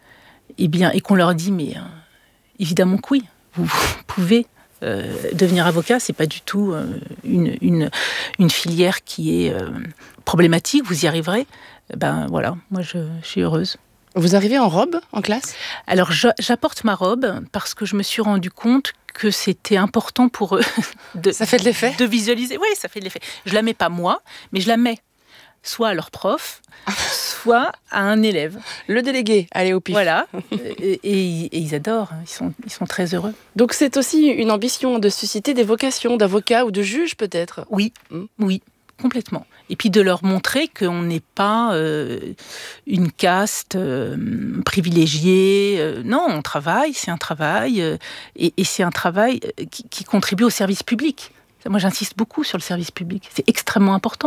eh bien, et qu'on leur dit, mais euh, évidemment que oui, vous, vous pouvez euh, devenir avocat. C'est pas du tout euh, une, une, une filière qui est euh, problématique, vous y arriverez. Ben voilà, moi je, je suis heureuse. Vous arrivez en robe, en classe ? Alors j'apporte ma robe parce que je me suis rendu compte que c'était important pour eux de, ça fait de l'effet de visualiser. Oui, ça fait de l'effet. Je la mets pas moi, mais je la mets soit à leur prof, soit à un élève. Le délégué, allez au pif. Voilà, et, et, et ils adorent, ils sont, ils sont très heureux. Donc c'est aussi une ambition de susciter des vocations d'avocat ou de juge peut-être ? Oui, mmh. oui. Complètement. Et puis de leur montrer qu'on n'est pas euh, une caste euh, privilégiée. Euh, non, on travaille, c'est un travail, euh, et, et c'est un travail qui, qui contribue au service public. Moi, j'insiste beaucoup sur le service public. C'est extrêmement important.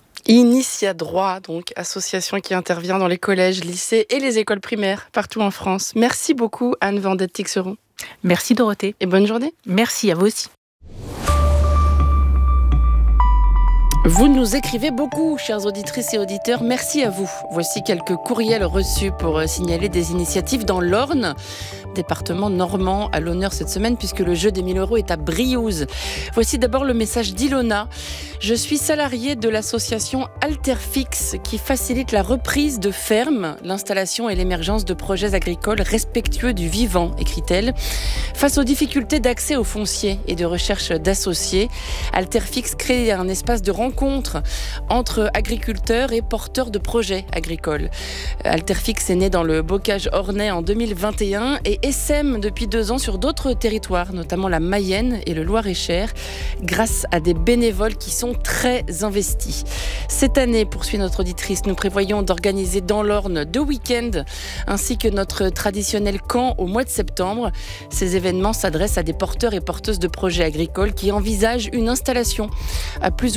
Initia Droit, donc, association qui intervient dans les collèges, lycées et les écoles primaires partout en France. Merci beaucoup, Anne Vendette-Tixeron. Merci, Dorothée. Et bonne journée. Merci, à vous aussi. Vous nous écrivez beaucoup, chères auditrices et auditeurs. Merci à vous. Voici quelques courriels reçus pour signaler des initiatives dans l'Orne, département normand à l'honneur cette semaine puisque le jeu des mille euros est à Briouze. Voici d'abord le message d'Ilona. Je suis salariée de l'association Alterfix qui facilite la reprise de fermes, l'installation et l'émergence de projets agricoles respectueux du vivant, écrit-elle. Face aux difficultés d'accès au foncier et de recherche d'associés, Alterfix crée un espace de rencontre entre agriculteurs et porteurs de projets agricoles. Alterfix est né dans le bocage ornais en deux mille vingt et un et essaime depuis deux ans sur d'autres territoires, notamment la Mayenne et le Loir-et-Cher, grâce à des bénévoles qui sont très investis. Cette année, poursuit notre auditrice, nous prévoyons d'organiser dans l'Orne deux week-ends ainsi que notre traditionnel camp au mois de septembre. Ces événements s'adressent à des porteurs et porteuses de projets agricoles qui envisagent une installation à plus ou moins long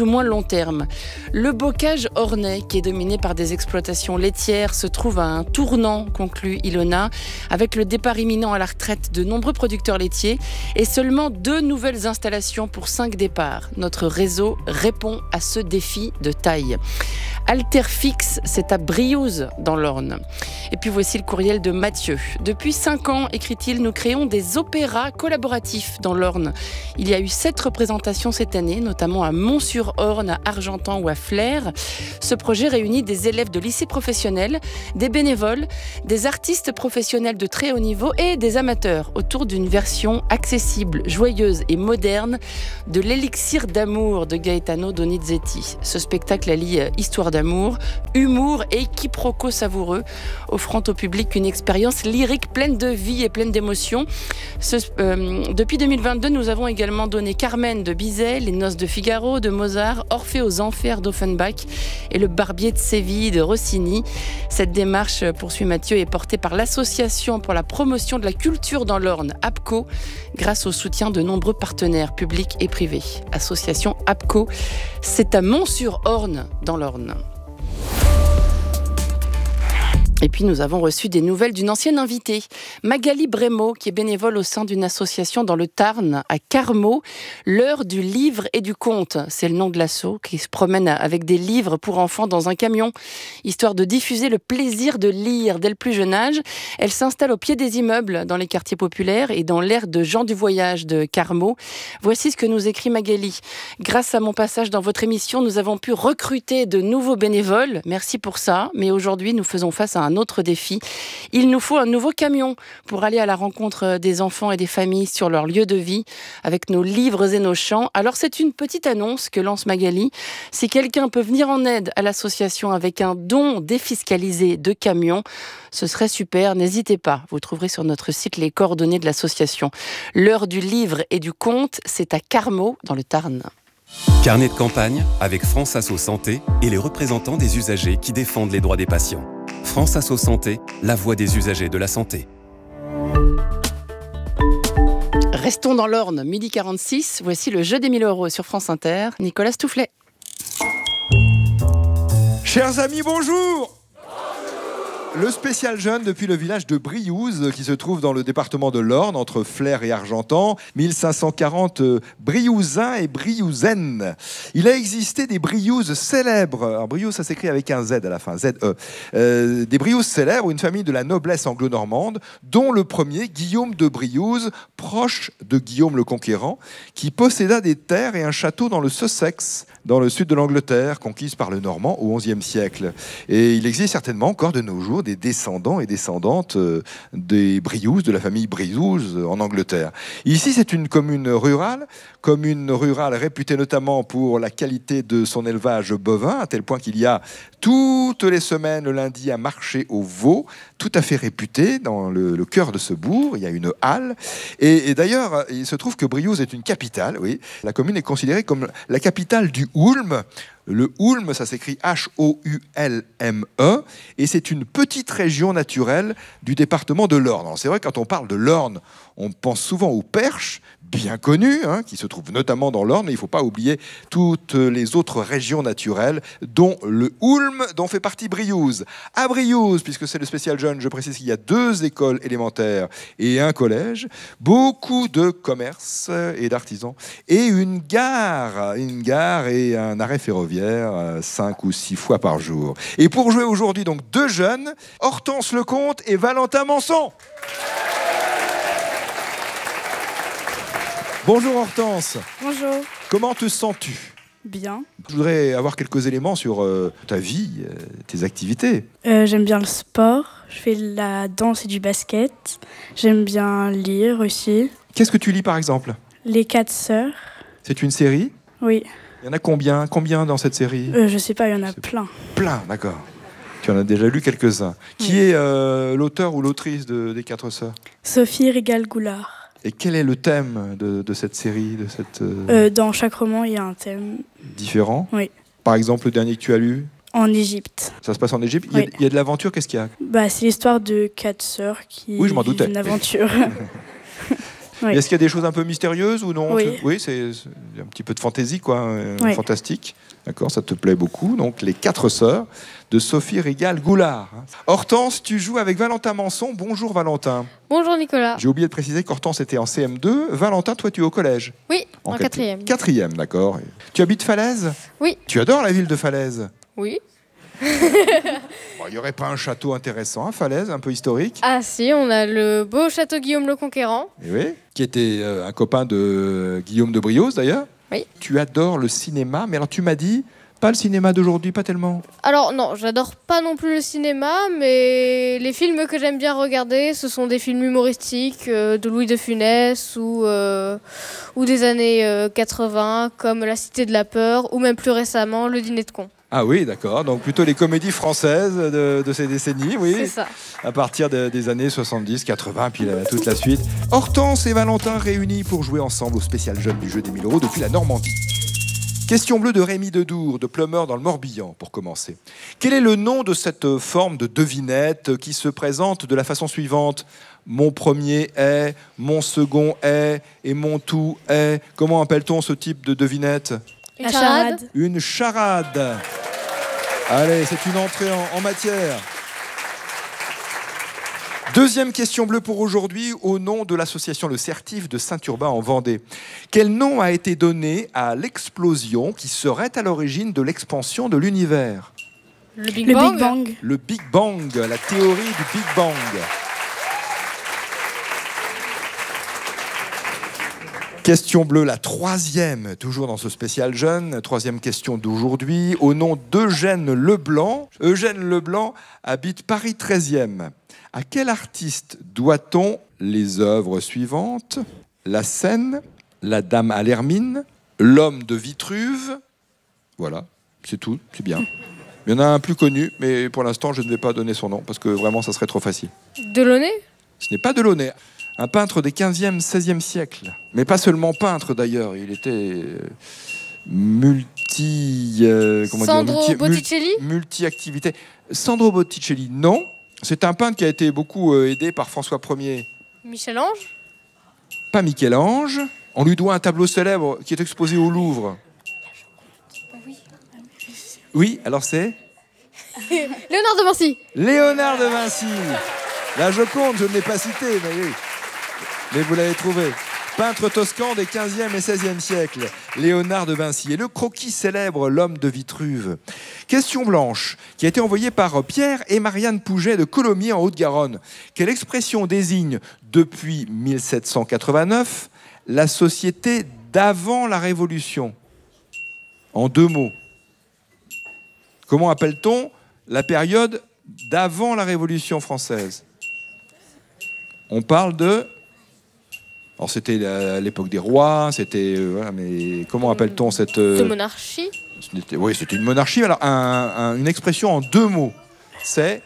terme. Le bocage ornais, qui est dominé par des exploitations laitières, se trouve à un tournant, conclut Ilona, avec le départ imminent à la retraite de nombreux producteurs laitiers et seulement deux nouvelles installations pour cinq départs. Notre réseau répond à ce défi de taille. Alterfix, c'est à Briouze, dans l'Orne. Et puis voici le courriel de Mathieu. Depuis cinq ans, écrit-il, nous créons des opéras collaboratifs dans l'Orne. Il y a eu sept représentations cette année, notamment à Mont-sur-Orne, à Argentan ou à Flers. Ce projet réunit des élèves de lycée professionnels, des bénévoles, des artistes professionnels de très haut niveau et des amateurs autour d'une version accessible, joyeuse et moderne de l'élixir d'amour de Gaetano Donizetti. Ce spectacle allie histoire d'amour, humour et quiproquo savoureux, offrant au public une expérience lyrique pleine de vie et pleine d'émotions. Ce, euh, depuis deux mille vingt-deux, nous avons également donné Carmen de Bizet, Les Noces de Figaro de Mozart, Orphée aux Enfers d'Offenbach et Le Barbier de Séville de Rossini. Cette démarche, poursuit Mathieu, est portée par l'Association pour la promotion de la culture dans l'Orne, A P C O, grâce au soutien de nombreux partenaires publics et privés. Association A P C O, c'est à Mont-sur-Orne dans l'Orne. Et puis nous avons reçu des nouvelles d'une ancienne invitée, Magali Brémaud, qui est bénévole au sein d'une association dans le Tarn, à Carmaux, l'heure du livre et du conte. C'est le nom de l'asso, qui se promène avec des livres pour enfants dans un camion, histoire de diffuser le plaisir de lire dès le plus jeune âge. Elle s'installe au pied des immeubles, dans les quartiers populaires et dans l'aire de Gens du Voyage de Carmaux. Voici ce que nous écrit Magali. Grâce à mon passage dans votre émission, nous avons pu recruter de nouveaux bénévoles. Merci pour ça, mais aujourd'hui nous faisons face à un autre défi. Il nous faut un nouveau camion pour aller à la rencontre des enfants et des familles sur leur lieu de vie avec nos livres et nos chants. Alors c'est une petite annonce que lance Magali. Si quelqu'un peut venir en aide à l'association avec un don défiscalisé de camions, ce serait super, n'hésitez pas. Vous trouverez sur notre site les coordonnées de l'association. L'heure du livre et du conte, c'est à Carmaux, dans le Tarn. Carnet de campagne avec France Asso Santé et les représentants des usagers qui défendent les droits des patients. France Asso Santé, la voix des usagers de la santé. Restons dans l'Orne, midi quarante-six. Voici le jeu des mille euros sur France Inter. Nicolas Stoufflet. Chers amis, bonjour. Le spécial jeune depuis le village de Briouze, qui se trouve dans le département de l'Orne, entre Flers et Argentan, mille cinq cent quarante Briouzains et Briouzaines. Il a existé des Briouze célèbres. Alors, Briouze, ça s'écrit avec un Z à la fin, Z E. Euh, des Briouze célèbres, une famille de la noblesse anglo-normande, dont le premier, Guillaume de Briouze, proche de Guillaume le Conquérant, qui posséda des terres et un château dans le Sussex, dans le sud de l'Angleterre, conquise par le Normand au onzième siècle. Et il existe certainement encore de nos jours des descendants et descendantes euh, des Briouze, de la famille Briouze en Angleterre. Ici, c'est une commune rurale, commune rurale réputée notamment pour la qualité de son élevage bovin, à tel point qu'il y a toutes les semaines, le lundi, un marché au veau, tout à fait réputé dans le, le cœur de ce bourg. Il y a une halle. Et, et d'ailleurs, il se trouve que Briouze est une capitale. Oui. La commune est considérée comme la capitale du Houlme. Le Houlme, ça s'écrit H O U L M E, et c'est une petite région naturelle du département de l'Orne. Alors c'est vrai, quand on parle de l'Orne, on pense souvent au Perche, bien connu, hein, qui se trouve notamment dans l'Orne, mais il ne faut pas oublier toutes les autres régions naturelles, dont le Houlme, dont fait partie Briouze. À Briouze, puisque c'est le spécial jeune, je précise qu'il y a deux écoles élémentaires et un collège, beaucoup de commerces et d'artisans, et une gare, une gare et un arrêt ferroviaire, cinq ou six fois par jour. Et pour jouer aujourd'hui, donc deux jeunes, Hortense Lecomte et Valentin Manson. Bonjour Hortense. Bonjour. Comment te sens-tu ? Bien. Je voudrais avoir quelques éléments sur euh, ta vie, euh, tes activités. Euh, j'aime bien le sport, je fais de la danse et du basket. J'aime bien lire aussi. Qu'est-ce que tu lis par exemple ? Les quatre sœurs. C'est une série ? Oui. Il y en a combien ? Combien dans cette série ? euh, Je sais pas, il y en a plein. Plein, d'accord. Tu en as déjà lu quelques-uns. Oui. Qui est euh, l'auteur ou l'autrice de, des quatre sœurs ? Sophie Régal-Goulard. Et quel est le thème de, de cette série de cette, euh... Euh, Dans chaque roman, il y a un thème. Différent ? Oui. Par exemple, le dernier que tu as lu ? En Égypte. Ça se passe en Égypte ? Oui. Il y a, il y a de l'aventure, qu'est-ce qu'il y a ? Bah, c'est l'histoire de quatre sœurs qui oui, je m'en doutais. vivent une aventure. Oui. Est-ce qu'il y a des choses un peu mystérieuses ou non? Oui. Oui, c'est c'est un petit peu de fantaisie, quoi, euh, Oui. fantastique. D'accord, ça te plaît beaucoup. Donc, Les Quatre Sœurs de Sophie Régal-Goulard. Hortense, tu joues avec Valentin Manson. Bonjour Valentin. Bonjour Nicolas. J'ai oublié de préciser qu'Hortense était en C M deux. Valentin, toi, tu es au collège? Oui, en, quatri- quatrième. Quatrième, d'accord. Tu habites Falaise? Oui. Tu adores la ville de Falaise? Oui. Bon, il n'y aurait pas un château intéressant à Falaise, un peu historique? Ah si, on a le beau château Guillaume le Conquérant. Eh oui, qui était euh, un copain de Guillaume de Brios d'ailleurs. Oui. Tu adores le cinéma, mais alors tu m'as dit, pas le cinéma d'aujourd'hui, pas tellement. Alors non, j'adore pas non plus le cinéma, mais les films que j'aime bien regarder, ce sont des films humoristiques euh, de Louis de Funès ou, euh, ou des années euh, quatre-vingts, comme La Cité de la Peur, ou même plus récemment Le Dîner de Cons. Ah oui, d'accord. Donc plutôt les comédies françaises de, de ces décennies, oui. C'est ça. À partir de- des années soixante-dix, quatre-vingts, puis la- toute la suite. Hortense et Valentin réunis pour jouer ensemble au spécial jeune du jeu des mille euros depuis la Normandie. Question bleue de Rémi Dedour, de Plumeur dans le Morbihan, pour commencer. Quel est le nom de cette forme de devinette qui se présente de la façon suivante? Mon premier est, mon second est, et mon tout est. Comment appelle-t-on ce type de devinette? Une charade. Une charade. Allez, c'est une entrée en, en matière. Deuxième question bleue pour aujourd'hui, au nom de l'association Le Certif de Saint-Urbain en Vendée. Quel nom a été donné à l'explosion qui serait à l'origine de l'expansion de l'univers? Le Big Le Bang. Big Bang. Le Big Bang, la théorie du Big Bang. Question bleue, la troisième, toujours dans ce spécial jeune. Troisième question d'aujourd'hui. Au nom d'Eugène Leblanc. Eugène Leblanc habite Paris treizième. À quel artiste doit-on les œuvres suivantes? La Seine, La Dame à l'Hermine, L'Homme de Vitruve. Voilà, c'est tout, c'est bien. Il y en a un plus connu, mais pour l'instant, je ne vais pas donner son nom, parce que vraiment, ça serait trop facile. Delaunay. Ce n'est pas Delaunay. Un peintre des quinzième, seizième siècle. Mais pas seulement peintre d'ailleurs, il était euh, multi... euh, comment Sandro dire, multi, Botticelli. multi-activité. Sandro Botticelli, non. C'est un peintre qui a été beaucoup euh, aidé par François Ier. Michel-Ange. Pas Michel-Ange. On lui doit un tableau célèbre qui est exposé au Louvre. Oui, alors c'est Léonard de Vinci. Léonard de Vinci. La Joconde, je ne l'ai pas cité, mais oui. Mais vous l'avez trouvé. Peintre toscan des quinzième et seizième siècles, Léonard de Vinci. Et le croquis célèbre, L'Homme de Vitruve. Question blanche, qui a été envoyée par Pierre et Marianne Pouget de Colomiers en Haute-Garonne. Quelle expression désigne, depuis mille sept cent quatre-vingt-neuf, la société d'avant la Révolution? En deux mots. Comment appelle-t-on la période d'avant la Révolution française? On parle de... Alors c'était à l'époque des rois, c'était... euh, voilà, mais comment appelle-t-on cette... euh, De monarchie. c'était- Oui, c'était une monarchie. Alors, un- un- une expression en deux mots. C'est...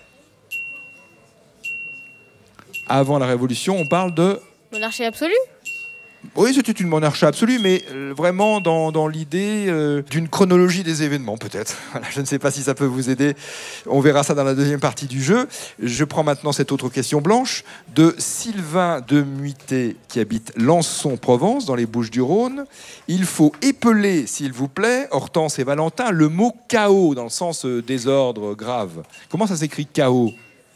Avant la Révolution, on parle de... Monarchie absolue. Oui, c'était une monarchie absolue, mais euh, vraiment dans, dans l'idée euh, d'une chronologie des événements, peut-être. Voilà, je ne sais pas si ça peut vous aider. On verra ça dans la deuxième partie du jeu. Je prends maintenant cette autre question blanche de Sylvain de Muité, qui habite Lançon, Provence, dans les Bouches-du-Rhône. Il faut épeler, s'il vous plaît, Hortense et Valentin, le mot chaos, dans le sens euh, désordre grave. Comment ça s'écrit chaos?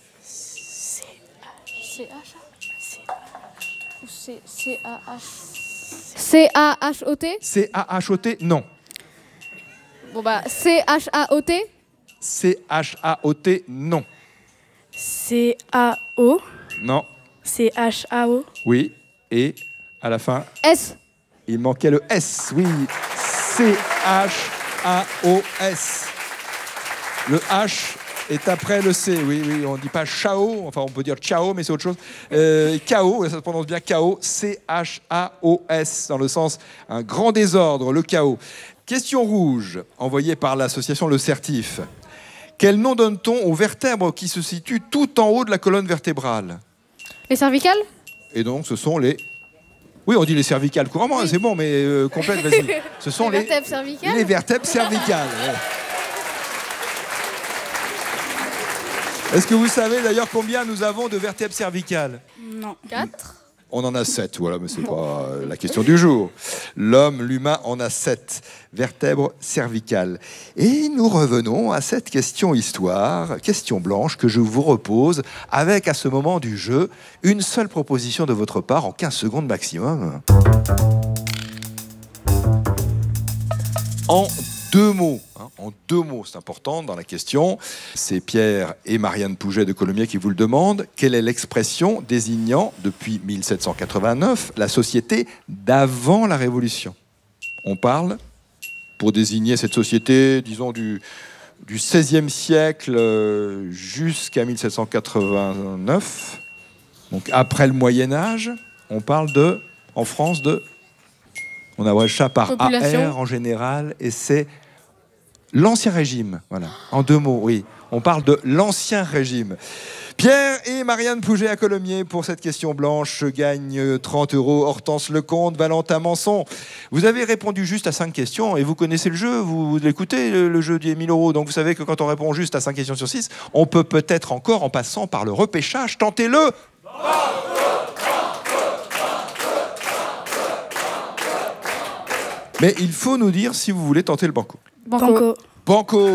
C A H O T. C A H O T? Non. Bon bah C H A O T. C H A O T? Non. C A O. Non. C H A O. Oui. Et à la fin? S. Il manquait le S, oui. C H A O S. Le H est après le C, oui, oui. On ne dit pas chao, enfin on peut dire ciao, mais c'est autre chose. Euh, chaos, ça se prononce bien chaos, C H A O S, dans le sens un grand désordre, le chaos. Question rouge, envoyée par l'association Le Certif. Quel nom donne-t-on aux vertèbres qui se situent tout en haut de la colonne vertébrale? Les cervicales. Et donc ce sont les... Oui, on dit les cervicales couramment, oui. C'est bon, mais euh, complète, vas-y. Ce sont les les, vertèbres cervicales. les vertèbres cervicales. Ouais. Est-ce que vous savez d'ailleurs combien nous avons de vertèbres cervicales? Non. quatre. On en a sept, voilà, mais c'est pas euh, la question du jour. L'homme, l'humain, en a sept vertèbres cervicales. Et nous revenons à cette question histoire, question blanche, que je vous repose avec, à ce moment du jeu, une seule proposition de votre part en quinze secondes maximum. En deux mots, hein, en deux mots, c'est important dans la question. C'est Pierre et Marianne Pouget de Colomiers qui vous le demandent. Quelle est l'expression désignant, depuis mille sept cent quatre-vingt-neuf, la société d'avant la Révolution? On parle, pour désigner cette société, disons, du, du seizième siècle jusqu'à mille sept cent quatre-vingt-neuf, donc après le Moyen-Âge, on parle de, en France, de... On abrège ça par Population. A R en général, et c'est l'Ancien Régime. Voilà, en deux mots, oui. On parle de l'Ancien Régime. Pierre et Marianne Pouget à Colomiers pour cette question blanche gagnent trente euros. Hortense Lecomte, Valentin Manson. Vous avez répondu juste à cinq questions et vous connaissez le jeu, vous, vous l'écoutez, le, le jeu des mille euros. Donc vous savez que quand on répond juste à cinq questions sur six, on peut peut-être encore, en passant par le repêchage, tenter-le. Mais il faut nous dire si vous voulez tenter le banco. Banco. Banco.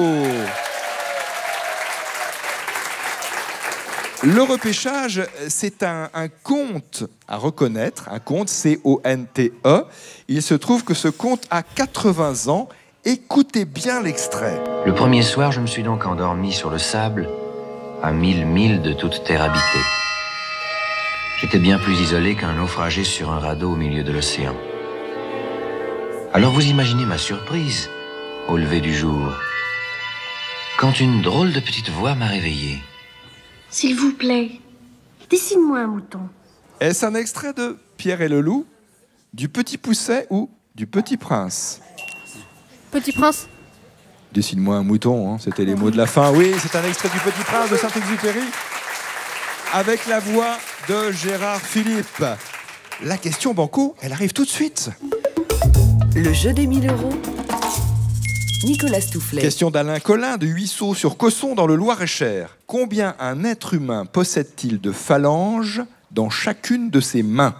Le repêchage, c'est un, un conte à reconnaître, un conte, C O N T E. Il se trouve que ce conte a quatre-vingts ans. Écoutez bien l'extrait. Le premier soir, je me suis donc endormi sur le sable, à mille milles de toute terre habitée. J'étais bien plus isolé qu'un naufragé sur un radeau au milieu de l'océan. Alors vous imaginez ma surprise, au lever du jour, quand une drôle de petite voix m'a réveillé. S'il vous plaît, dessine-moi un mouton. Est-ce un extrait de Pierre et le loup, du Petit Pousset ou du Petit Prince? Petit Prince. Dessine-moi un mouton, hein, c'était les mots de la fin. Oui, c'est un extrait du Petit Prince de Saint-Exupéry, avec la voix de Gérard Philippe. La question banco, elle arrive tout de suite. Le jeu des mille euros. Nicolas Stoufflet. Question d'Alain Collin de Huisseau sur Cosson dans le Loir-et-Cher. Combien un être humain possède-t-il de phalanges dans chacune de ses mains?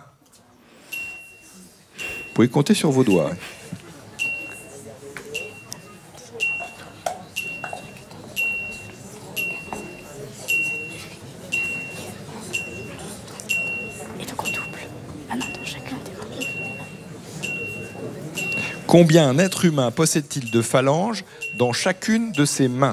Vous pouvez compter sur vos doigts. Combien un être humain possède-t-il de phalanges dans chacune de ses mains?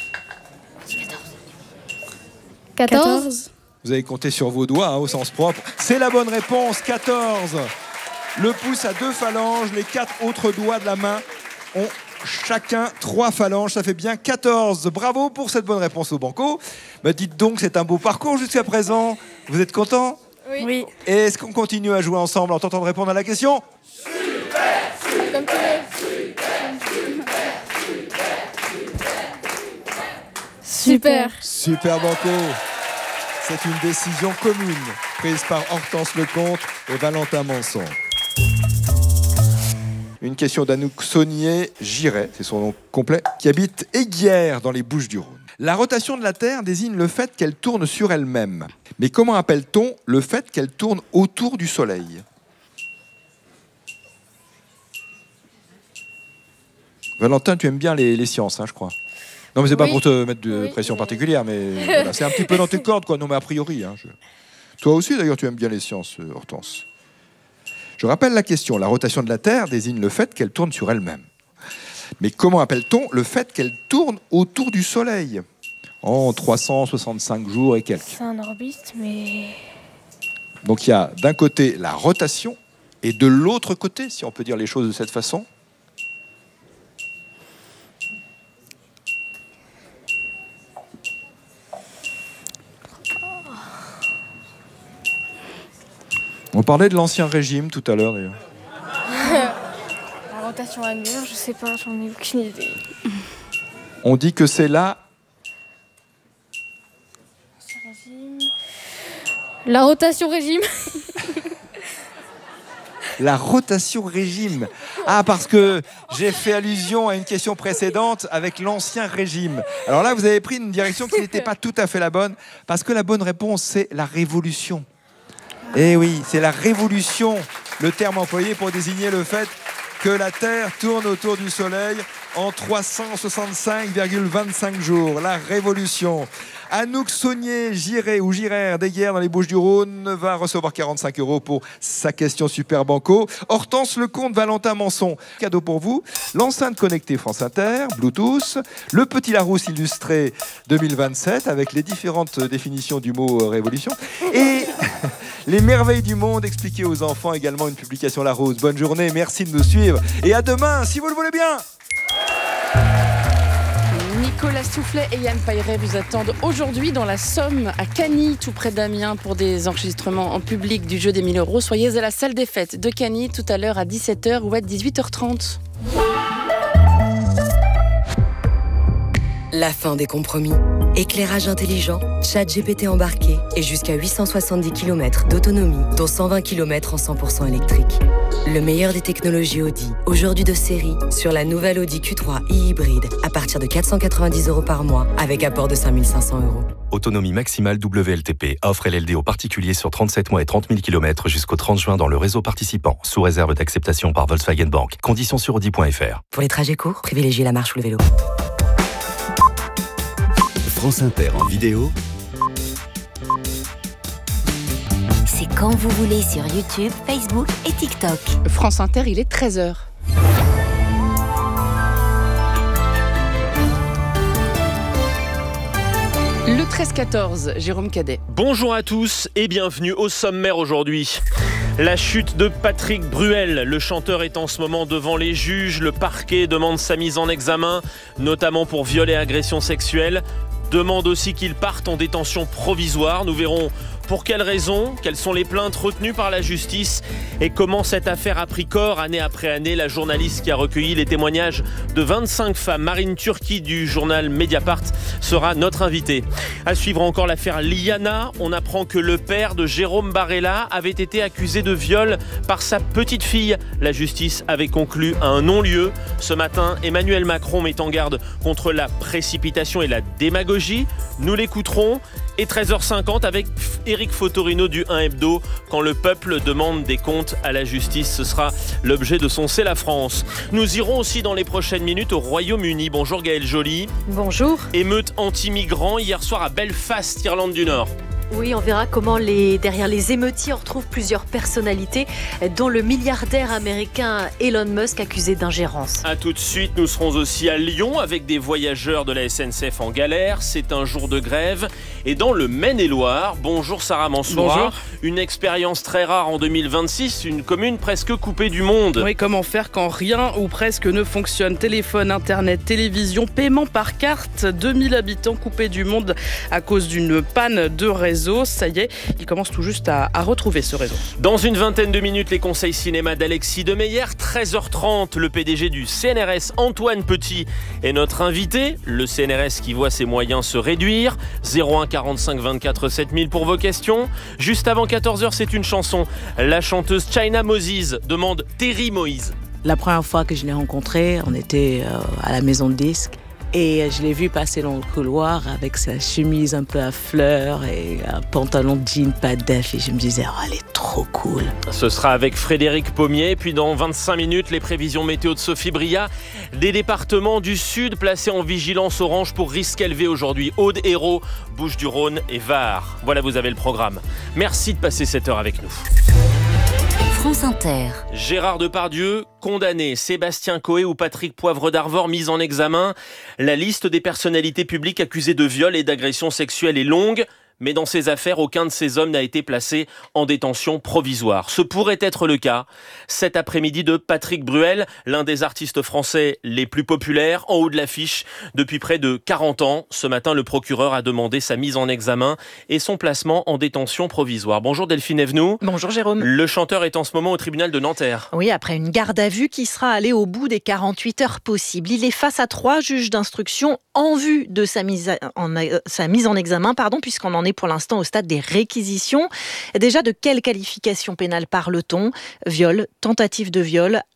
quatorze. Vous avez compté sur vos doigts, hein, au sens propre. C'est la bonne réponse, quatorze. Le pouce a deux phalanges, les quatre autres doigts de la main ont chacun trois phalanges, ça fait bien quatorze. Bravo pour cette bonne réponse au banco. Bah, dites donc, c'est un beau parcours jusqu'à présent. Vous êtes contents? Oui. oui. Et est-ce qu'on continue à jouer ensemble en tentant de répondre à la question? Comme tu veux. Super. Super banco. C'est une décision commune prise par Hortense Lecomte et Valentin Manson. Une question d'Anouk Saunier Giret, c'est son nom complet, qui habite Aiguière dans les Bouches-du-Rhône. La rotation de la Terre désigne le fait qu'elle tourne sur elle-même. Mais comment appelle-t-on le fait qu'elle tourne autour du Soleil? Valentin, tu aimes bien les, les sciences, hein, je crois. Non, mais c'est pas oui. pour te mettre de oui, pression mais... particulière, mais voilà, c'est un petit peu dans tes cordes, quoi. Non, mais a priori. Hein, je... Toi aussi, d'ailleurs, tu aimes bien les sciences, Hortense. Je rappelle la question. La rotation de la Terre désigne le fait qu'elle tourne sur elle-même. Mais comment appelle-t-on le fait qu'elle tourne autour du Soleil en trois cent soixante-cinq jours et quelques? C'est un orbite, mais... Donc il y a d'un côté la rotation et de l'autre côté, si on peut dire les choses de cette façon, on parlait de l'Ancien Régime tout à l'heure, d'ailleurs. La rotation annuaire, je sais pas, j'en ai aucune idée. On dit que c'est là... La rotation régime. La rotation régime. Ah, parce que j'ai fait allusion à une question précédente avec l'Ancien Régime. Alors là, vous avez pris une direction qui n'était pas tout à fait la bonne, parce que la bonne réponse, c'est la Révolution. Eh oui, c'est la révolution, le terme employé pour désigner le fait que la Terre tourne autour du Soleil en trois cent soixante-cinq virgule vingt-cinq jours. La révolution. Anouk Saunier-Giré ou Girard d'Aiguerre dans les Bouches-du-Rhône va recevoir quarante-cinq euros pour sa question Super Banco. Hortense Lecomte, Valentin Manson, cadeau pour vous. L'enceinte connectée France Inter, Bluetooth. Le Petit Larousse illustré deux mille vingt-sept avec les différentes définitions du mot révolution. Et les merveilles du monde expliquées aux enfants, également une publication Larousse. Bonne journée, merci de nous suivre. Et à demain, si vous le voulez bien. Nicolas Soufflet et Yann Pailleret vous attendent aujourd'hui dans la Somme, à Cagny, tout près d'Amiens, pour des enregistrements en public du jeu des mille euros. Soyez à la salle des fêtes de Cagny tout à l'heure à dix-sept heures ou à dix-huit heures trente. La fin des compromis. Éclairage intelligent, chat G P T embarqué et jusqu'à huit cent soixante-dix kilomètres d'autonomie, dont cent vingt kilomètres en cent pour cent électrique. Le meilleur des technologies Audi, aujourd'hui de série, sur la nouvelle Audi Q trois e-hybride, à partir de quatre cent quatre-vingt-dix euros par mois, avec apport de cinq mille cinq cents euros. Autonomie maximale W L T P, offre L L D aux particuliers sur trente-sept mois et trente mille kilomètres jusqu'au trente juin dans le réseau participant, sous réserve d'acceptation par Volkswagen Bank. Conditions sur audi point f r. Pour les trajets courts, privilégiez la marche ou le vélo. France Inter en vidéo. C'est quand vous voulez sur YouTube, Facebook et TikTok. France Inter, il est treize heures. Le treize quatorze, Jérôme Cadet. Bonjour à tous et bienvenue au sommaire aujourd'hui. La chute de Patrick Bruel. Le chanteur est en ce moment devant les juges. Le parquet demande sa mise en examen, notamment pour viol et agression sexuelle. Demande aussi qu'il parte en détention provisoire. Nous verrons pour quelles raisons, quelles sont les plaintes retenues par la justice et comment cette affaire a pris corps année après année. La journaliste qui a recueilli les témoignages de vingt-cinq femmes, Marine Turki du journal Mediapart, sera notre invitée. À suivre encore l'affaire Liana. On apprend que le père de Jérôme Barella avait été accusé de viol par sa petite fille. La justice avait conclu à un non-lieu. Ce matin, Emmanuel Macron met en garde contre la précipitation et la démagogie. Nous l'écouterons. Et treize heures cinquante avec Éric Fotorino du un Hebdo. Quand le peuple demande des comptes à la justice, ce sera l'objet de son C'est la France. Nous irons aussi dans les prochaines minutes au Royaume-Uni. Bonjour Gaëlle Joly. Bonjour. Émeute anti-migrants hier soir à Belfast, Irlande du Nord. Oui, on verra comment les, derrière les émeutiers on retrouve plusieurs personnalités, dont le milliardaire américain Elon Musk accusé d'ingérence. A tout de suite, nous serons aussi à Lyon avec des voyageurs de la S N C F en galère. C'est un jour de grève. Et dans le Maine-et-Loire, bonjour Sarah Mansoura. Bonjour. Une expérience très rare en deux mille vingt-six, une commune presque coupée du monde. Oui, comment faire quand rien ou presque ne fonctionne? Téléphone, internet, télévision, paiement par carte. deux mille habitants coupés du monde à cause d'une panne de réseau. Ça y est, il commence tout juste à, à retrouver ce réseau. Dans une vingtaine de minutes, les conseils cinéma d'Alexis Demeyer. treize heures trente, le P D G du C N R S, Antoine Petit, est notre invité. Le C N R S qui voit ses moyens se réduire. zéro un quarante-cinq vingt-quatre sept mille pour vos questions. Juste avant quatorze heures, c'est une chanson. La chanteuse China Moses demande Terry Moïse. La première fois que je l'ai rencontré, on était euh, à la maison de disques. Et je l'ai vu passer dans le couloir avec sa chemise un peu à fleurs et un pantalon de jean pas def. Et je me disais, oh, elle est trop cool. Ce sera avec Frédéric Pommier. Puis dans vingt-cinq minutes, les prévisions météo de Sophie Bria. Des départements du sud placés en vigilance orange pour risque élevé aujourd'hui. Aude, Hérault, Bouches-du-Rhône et Var. Voilà, vous avez le programme. Merci de passer cette heure avec nous. France Inter. Gérard Depardieu, condamné. Sébastien Coé ou Patrick Poivre d'Arvor, mis en examen. La liste des personnalités publiques accusées de viol et d'agression sexuelle est longue. Mais dans ces affaires, aucun de ces hommes n'a été placé en détention provisoire. Ce pourrait être le cas cet après-midi de Patrick Bruel, l'un des artistes français les plus populaires, en haut de l'affiche depuis près de quarante ans. Ce matin, le procureur a demandé sa mise en examen et son placement en détention provisoire. Bonjour Delphine Evenou. Bonjour Jérôme. Le chanteur est en ce moment au tribunal de Nanterre. Oui, après une garde à vue qui sera allée au bout des quarante-huit heures possibles. Il est face à trois juges d'instruction en vue de sa mise en, sa mise en examen, pardon, puisqu'on en est pour l'instant au stade des réquisitions. Déjà, de quelle qualification pénale parle-t-on? Viol, tentative de viol,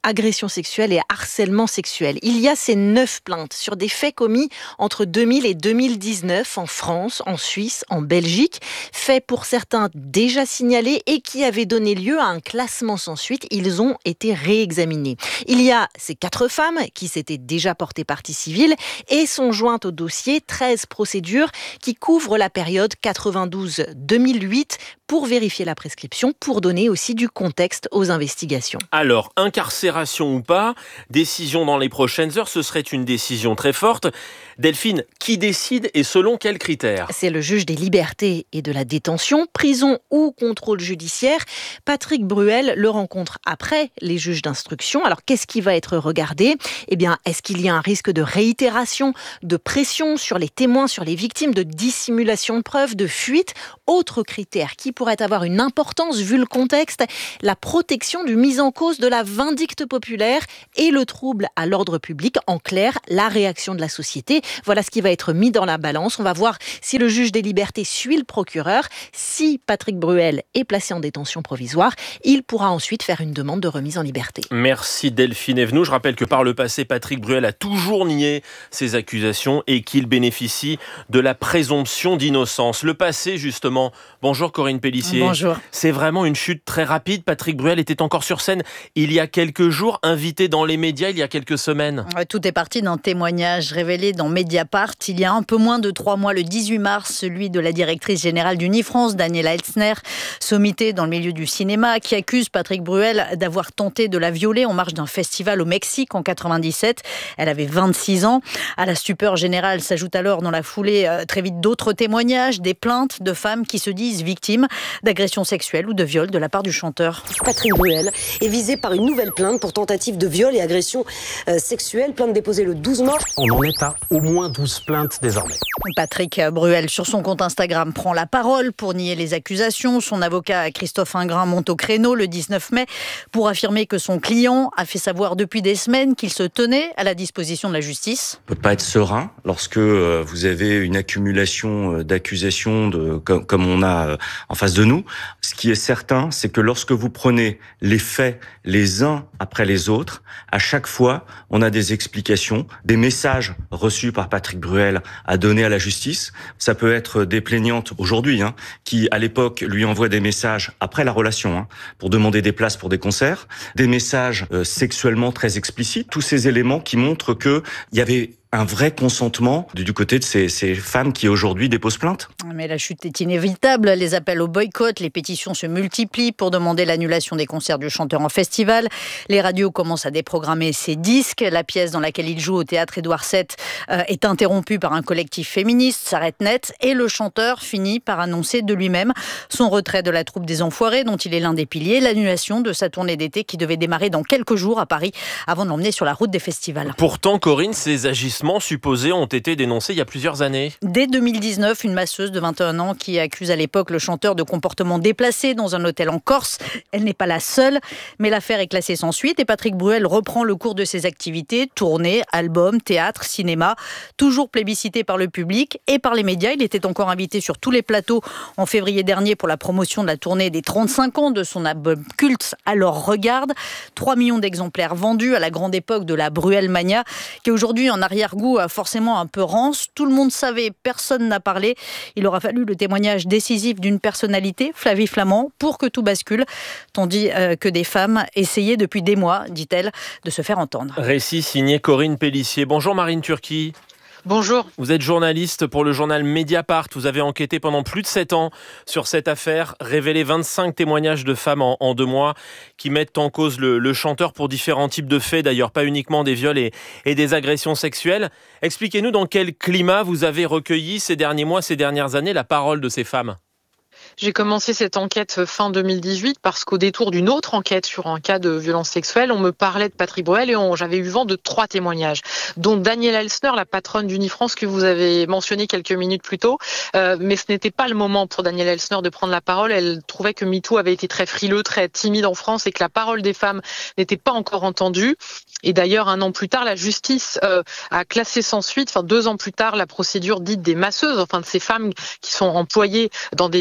agression sexuelle et harcèlement sexuel. Il y a ces neuf plaintes sur des faits commis entre deux mille et deux mille dix-neuf en France, en Suisse, en Belgique. Faits pour certains déjà signalés et qui avaient donné lieu à un classement sans suite. Ils ont été réexaminés. Il y a ces quatre femmes qui s'étaient déjà portées partie civile et sont jointes au dossier treize procédures qui couvrent la période quatre-vingt-douze à deux mille huit pour vérifier la prescription, pour donner aussi du contexte aux investigations. Alors, incarcération ou pas, décision dans les prochaines heures, ce serait une décision très forte. Delphine, qui décide et selon quels critères ? C'est le juge des libertés et de la détention, prison ou contrôle judiciaire. Patrick Bruel le rencontre après les juges d'instruction. Alors, qu'est-ce qui va être regardé ? Eh bien, est-ce qu'il y a un risque de réitération, de pression sur les témoins, sur les victimes, de dissimulation de preuves, de fuite ? Autre critère qui pourrait avoir une importance vu le contexte, la protection du mis en cause de la vindicte populaire et le trouble à l'ordre public. En clair, la réaction de la société. Voilà ce qui va être mis dans la balance. On va voir si le juge des libertés suit le procureur. Si Patrick Bruel est placé en détention provisoire, il pourra ensuite faire une demande de remise en liberté. Merci Delphine Evenou. Je rappelle que par le passé, Patrick Bruel a toujours nié ces accusations et qu'il bénéficie de la présomption d'innocence. Le passé, justement. Bonjour Corinne Pélissier. Bonjour. C'est vraiment une chute très rapide. Patrick Bruel était encore sur scène il y a quelques jours, invité dans les médias il y a quelques semaines. Tout est parti d'un témoignage révélé dans Mediapart il y a un peu moins de trois mois, le dix-huit mars, celui de la directrice générale d'Unifrance, Daniela Elsner, sommité dans le milieu du cinéma, qui accuse Patrick Bruel d'avoir tenté de la violer en marge d'un festival au Mexique en quatre-vingt-dix-sept. Elle avait vingt-six ans. À la stupeur générale s'ajoutent alors dans la foulée euh, très vite d'autres témoignages, des plaintes de femmes qui se disent victimes d'agressions sexuelles ou de viols de la part du chanteur. Patrick Bruel est visé par une nouvelle plainte pour tentative de viol et agression euh, sexuelle, plainte déposée le douze mars. On en est à au moins douze plaintes désormais. Patrick Bruel, sur son compte Instagram, prend la parole pour nier les accusations. Son avocat Christophe Ingrin monte au créneau le dix-neuf mai pour affirmer que son client a fait savoir depuis des semaines qu'il se tenait à la disposition de la justice. On ne peut pas être serein lorsque vous avez une accumulation d'accusations de, comme, comme on a en face de nous. Ce qui est certain, c'est que lorsque vous prenez les faits les uns après les autres, à chaque fois, on a des explications, des messages reçus par Patrick Bruel à donner à la justice. Ça peut être des plaignantes aujourd'hui, hein, qui à l'époque lui envoient des messages après la relation, hein, pour demander des places pour des concerts, des messages euh, sexuellement très explicites, tous ces éléments qui montrent que il y avait un vrai consentement du côté de ces, ces femmes qui aujourd'hui déposent plainte. Mais la chute est inévitable. Les appels au boycott, les pétitions se multiplient pour demander l'annulation des concerts du chanteur en festival. Les radios commencent à déprogrammer ses disques. La pièce dans laquelle il joue au théâtre Édouard sept euh, est interrompue par un collectif féministe, s'arrête net, et le chanteur finit par annoncer de lui-même son retrait de la troupe des Enfoirés, dont il est l'un des piliers, l'annulation de sa tournée d'été qui devait démarrer dans quelques jours à Paris avant de l'emmener sur la route des festivals. Pourtant, Corinne, ces agissements supposés ont été dénoncés il y a plusieurs années. Dès deux mille dix-neuf, une masseuse de vingt et un ans qui accuse à l'époque le chanteur de comportement déplacé dans un hôtel en Corse. Elle n'est pas la seule, mais l'affaire est classée sans suite et Patrick Bruel reprend le cours de ses activités, tournées, albums, théâtre, cinéma, toujours plébiscité par le public et par les médias. Il était encore invité sur tous les plateaux en février dernier pour la promotion de la tournée des trente-cinq ans de son album culte Alors Regarde. trois millions d'exemplaires vendus à la grande époque de la Bruel Mania, qui est aujourd'hui en arrière goût forcément un peu rance. Tout le monde savait, personne n'a parlé. Il aura fallu le témoignage décisif d'une personnalité, Flavie Flament, pour que tout bascule. Tandis euh, que des femmes essayaient depuis des mois, dit-elle, de se faire entendre. Récit signé Corinne Pélissier. Bonjour Marine Turki. Bonjour. Vous êtes journaliste pour le journal Mediapart. Vous avez enquêté pendant plus de sept ans sur cette affaire, révélé vingt-cinq témoignages de femmes en, en deux mois qui mettent en cause le, le chanteur pour différents types de faits, d'ailleurs pas uniquement des viols et, et des agressions sexuelles. Expliquez-nous dans quel climat vous avez recueilli ces derniers mois, ces dernières années, la parole de ces femmes. J'ai commencé cette enquête fin deux mille dix-huit parce qu'au détour d'une autre enquête sur un cas de violence sexuelle, on me parlait de Patrick Bruel et on, j'avais eu vent de trois témoignages, dont Daniela Elsner, la patronne d'Unifrance que vous avez mentionné quelques minutes plus tôt. Euh, mais ce n'était pas le moment pour Daniela Elsner de prendre la parole. Elle trouvait que MeToo avait été très frileux, très timide en France et que la parole des femmes n'était pas encore entendue. Et d'ailleurs, un an plus tard, la justice euh, a classé sans suite, enfin deux ans plus tard, la procédure dite des masseuses, enfin de ces femmes qui sont employées dans des spas de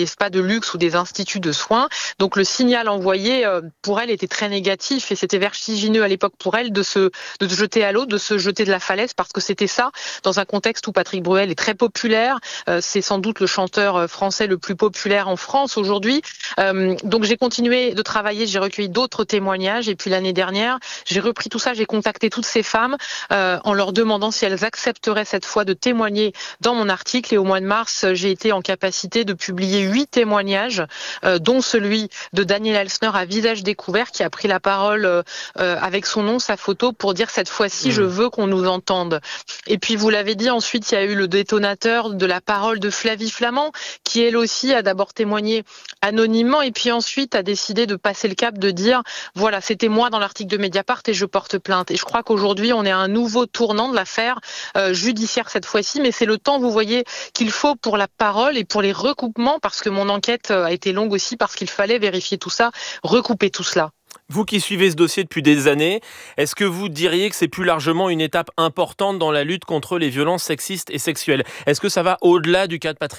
luxe ou des instituts de soins. Donc le signal envoyé euh, pour elle était très négatif et c'était vertigineux à l'époque pour elle de se, de se jeter à l'eau, de se jeter de la falaise parce que c'était ça dans un contexte où Patrick Bruel est très populaire. Euh, c'est sans doute le chanteur français le plus populaire en France aujourd'hui. Euh, donc j'ai continué de travailler, j'ai recueilli d'autres témoignages et puis l'année dernière, j'ai repris tout ça, j'ai contacté toutes ces femmes euh, en leur demandant si elles accepteraient cette fois de témoigner dans mon article et au mois de mars, j'ai été en capacité de publier huit témoignages, euh, dont celui de Daniel Elsner à visage découvert qui a pris la parole euh, avec son nom, sa photo pour dire cette fois-ci, mmh. je veux qu'on nous entende. Et puis vous l'avez dit, ensuite il y a eu le détonateur de la parole de Flavie Flament qui elle aussi a d'abord témoigné anonymement et puis ensuite a décidé de passer le cap de dire voilà, c'était moi dans l'article de Mediapart et je porte plainte. Et je crois qu'aujourd'hui on est à un nouveau tournant de l'affaire euh, judiciaire cette fois-ci, mais c'est le temps, vous voyez, qu'il faut pour la parole et pour les recoupements, parce que mon enquête a été longue aussi, parce qu'il fallait vérifier tout ça, recouper tout cela. Vous qui suivez ce dossier depuis des années, est-ce que vous diriez que c'est plus largement une étape importante dans la lutte contre les violences sexistes et sexuelles ? Est-ce que ça va au-delà du cas de Patrick Bruel ?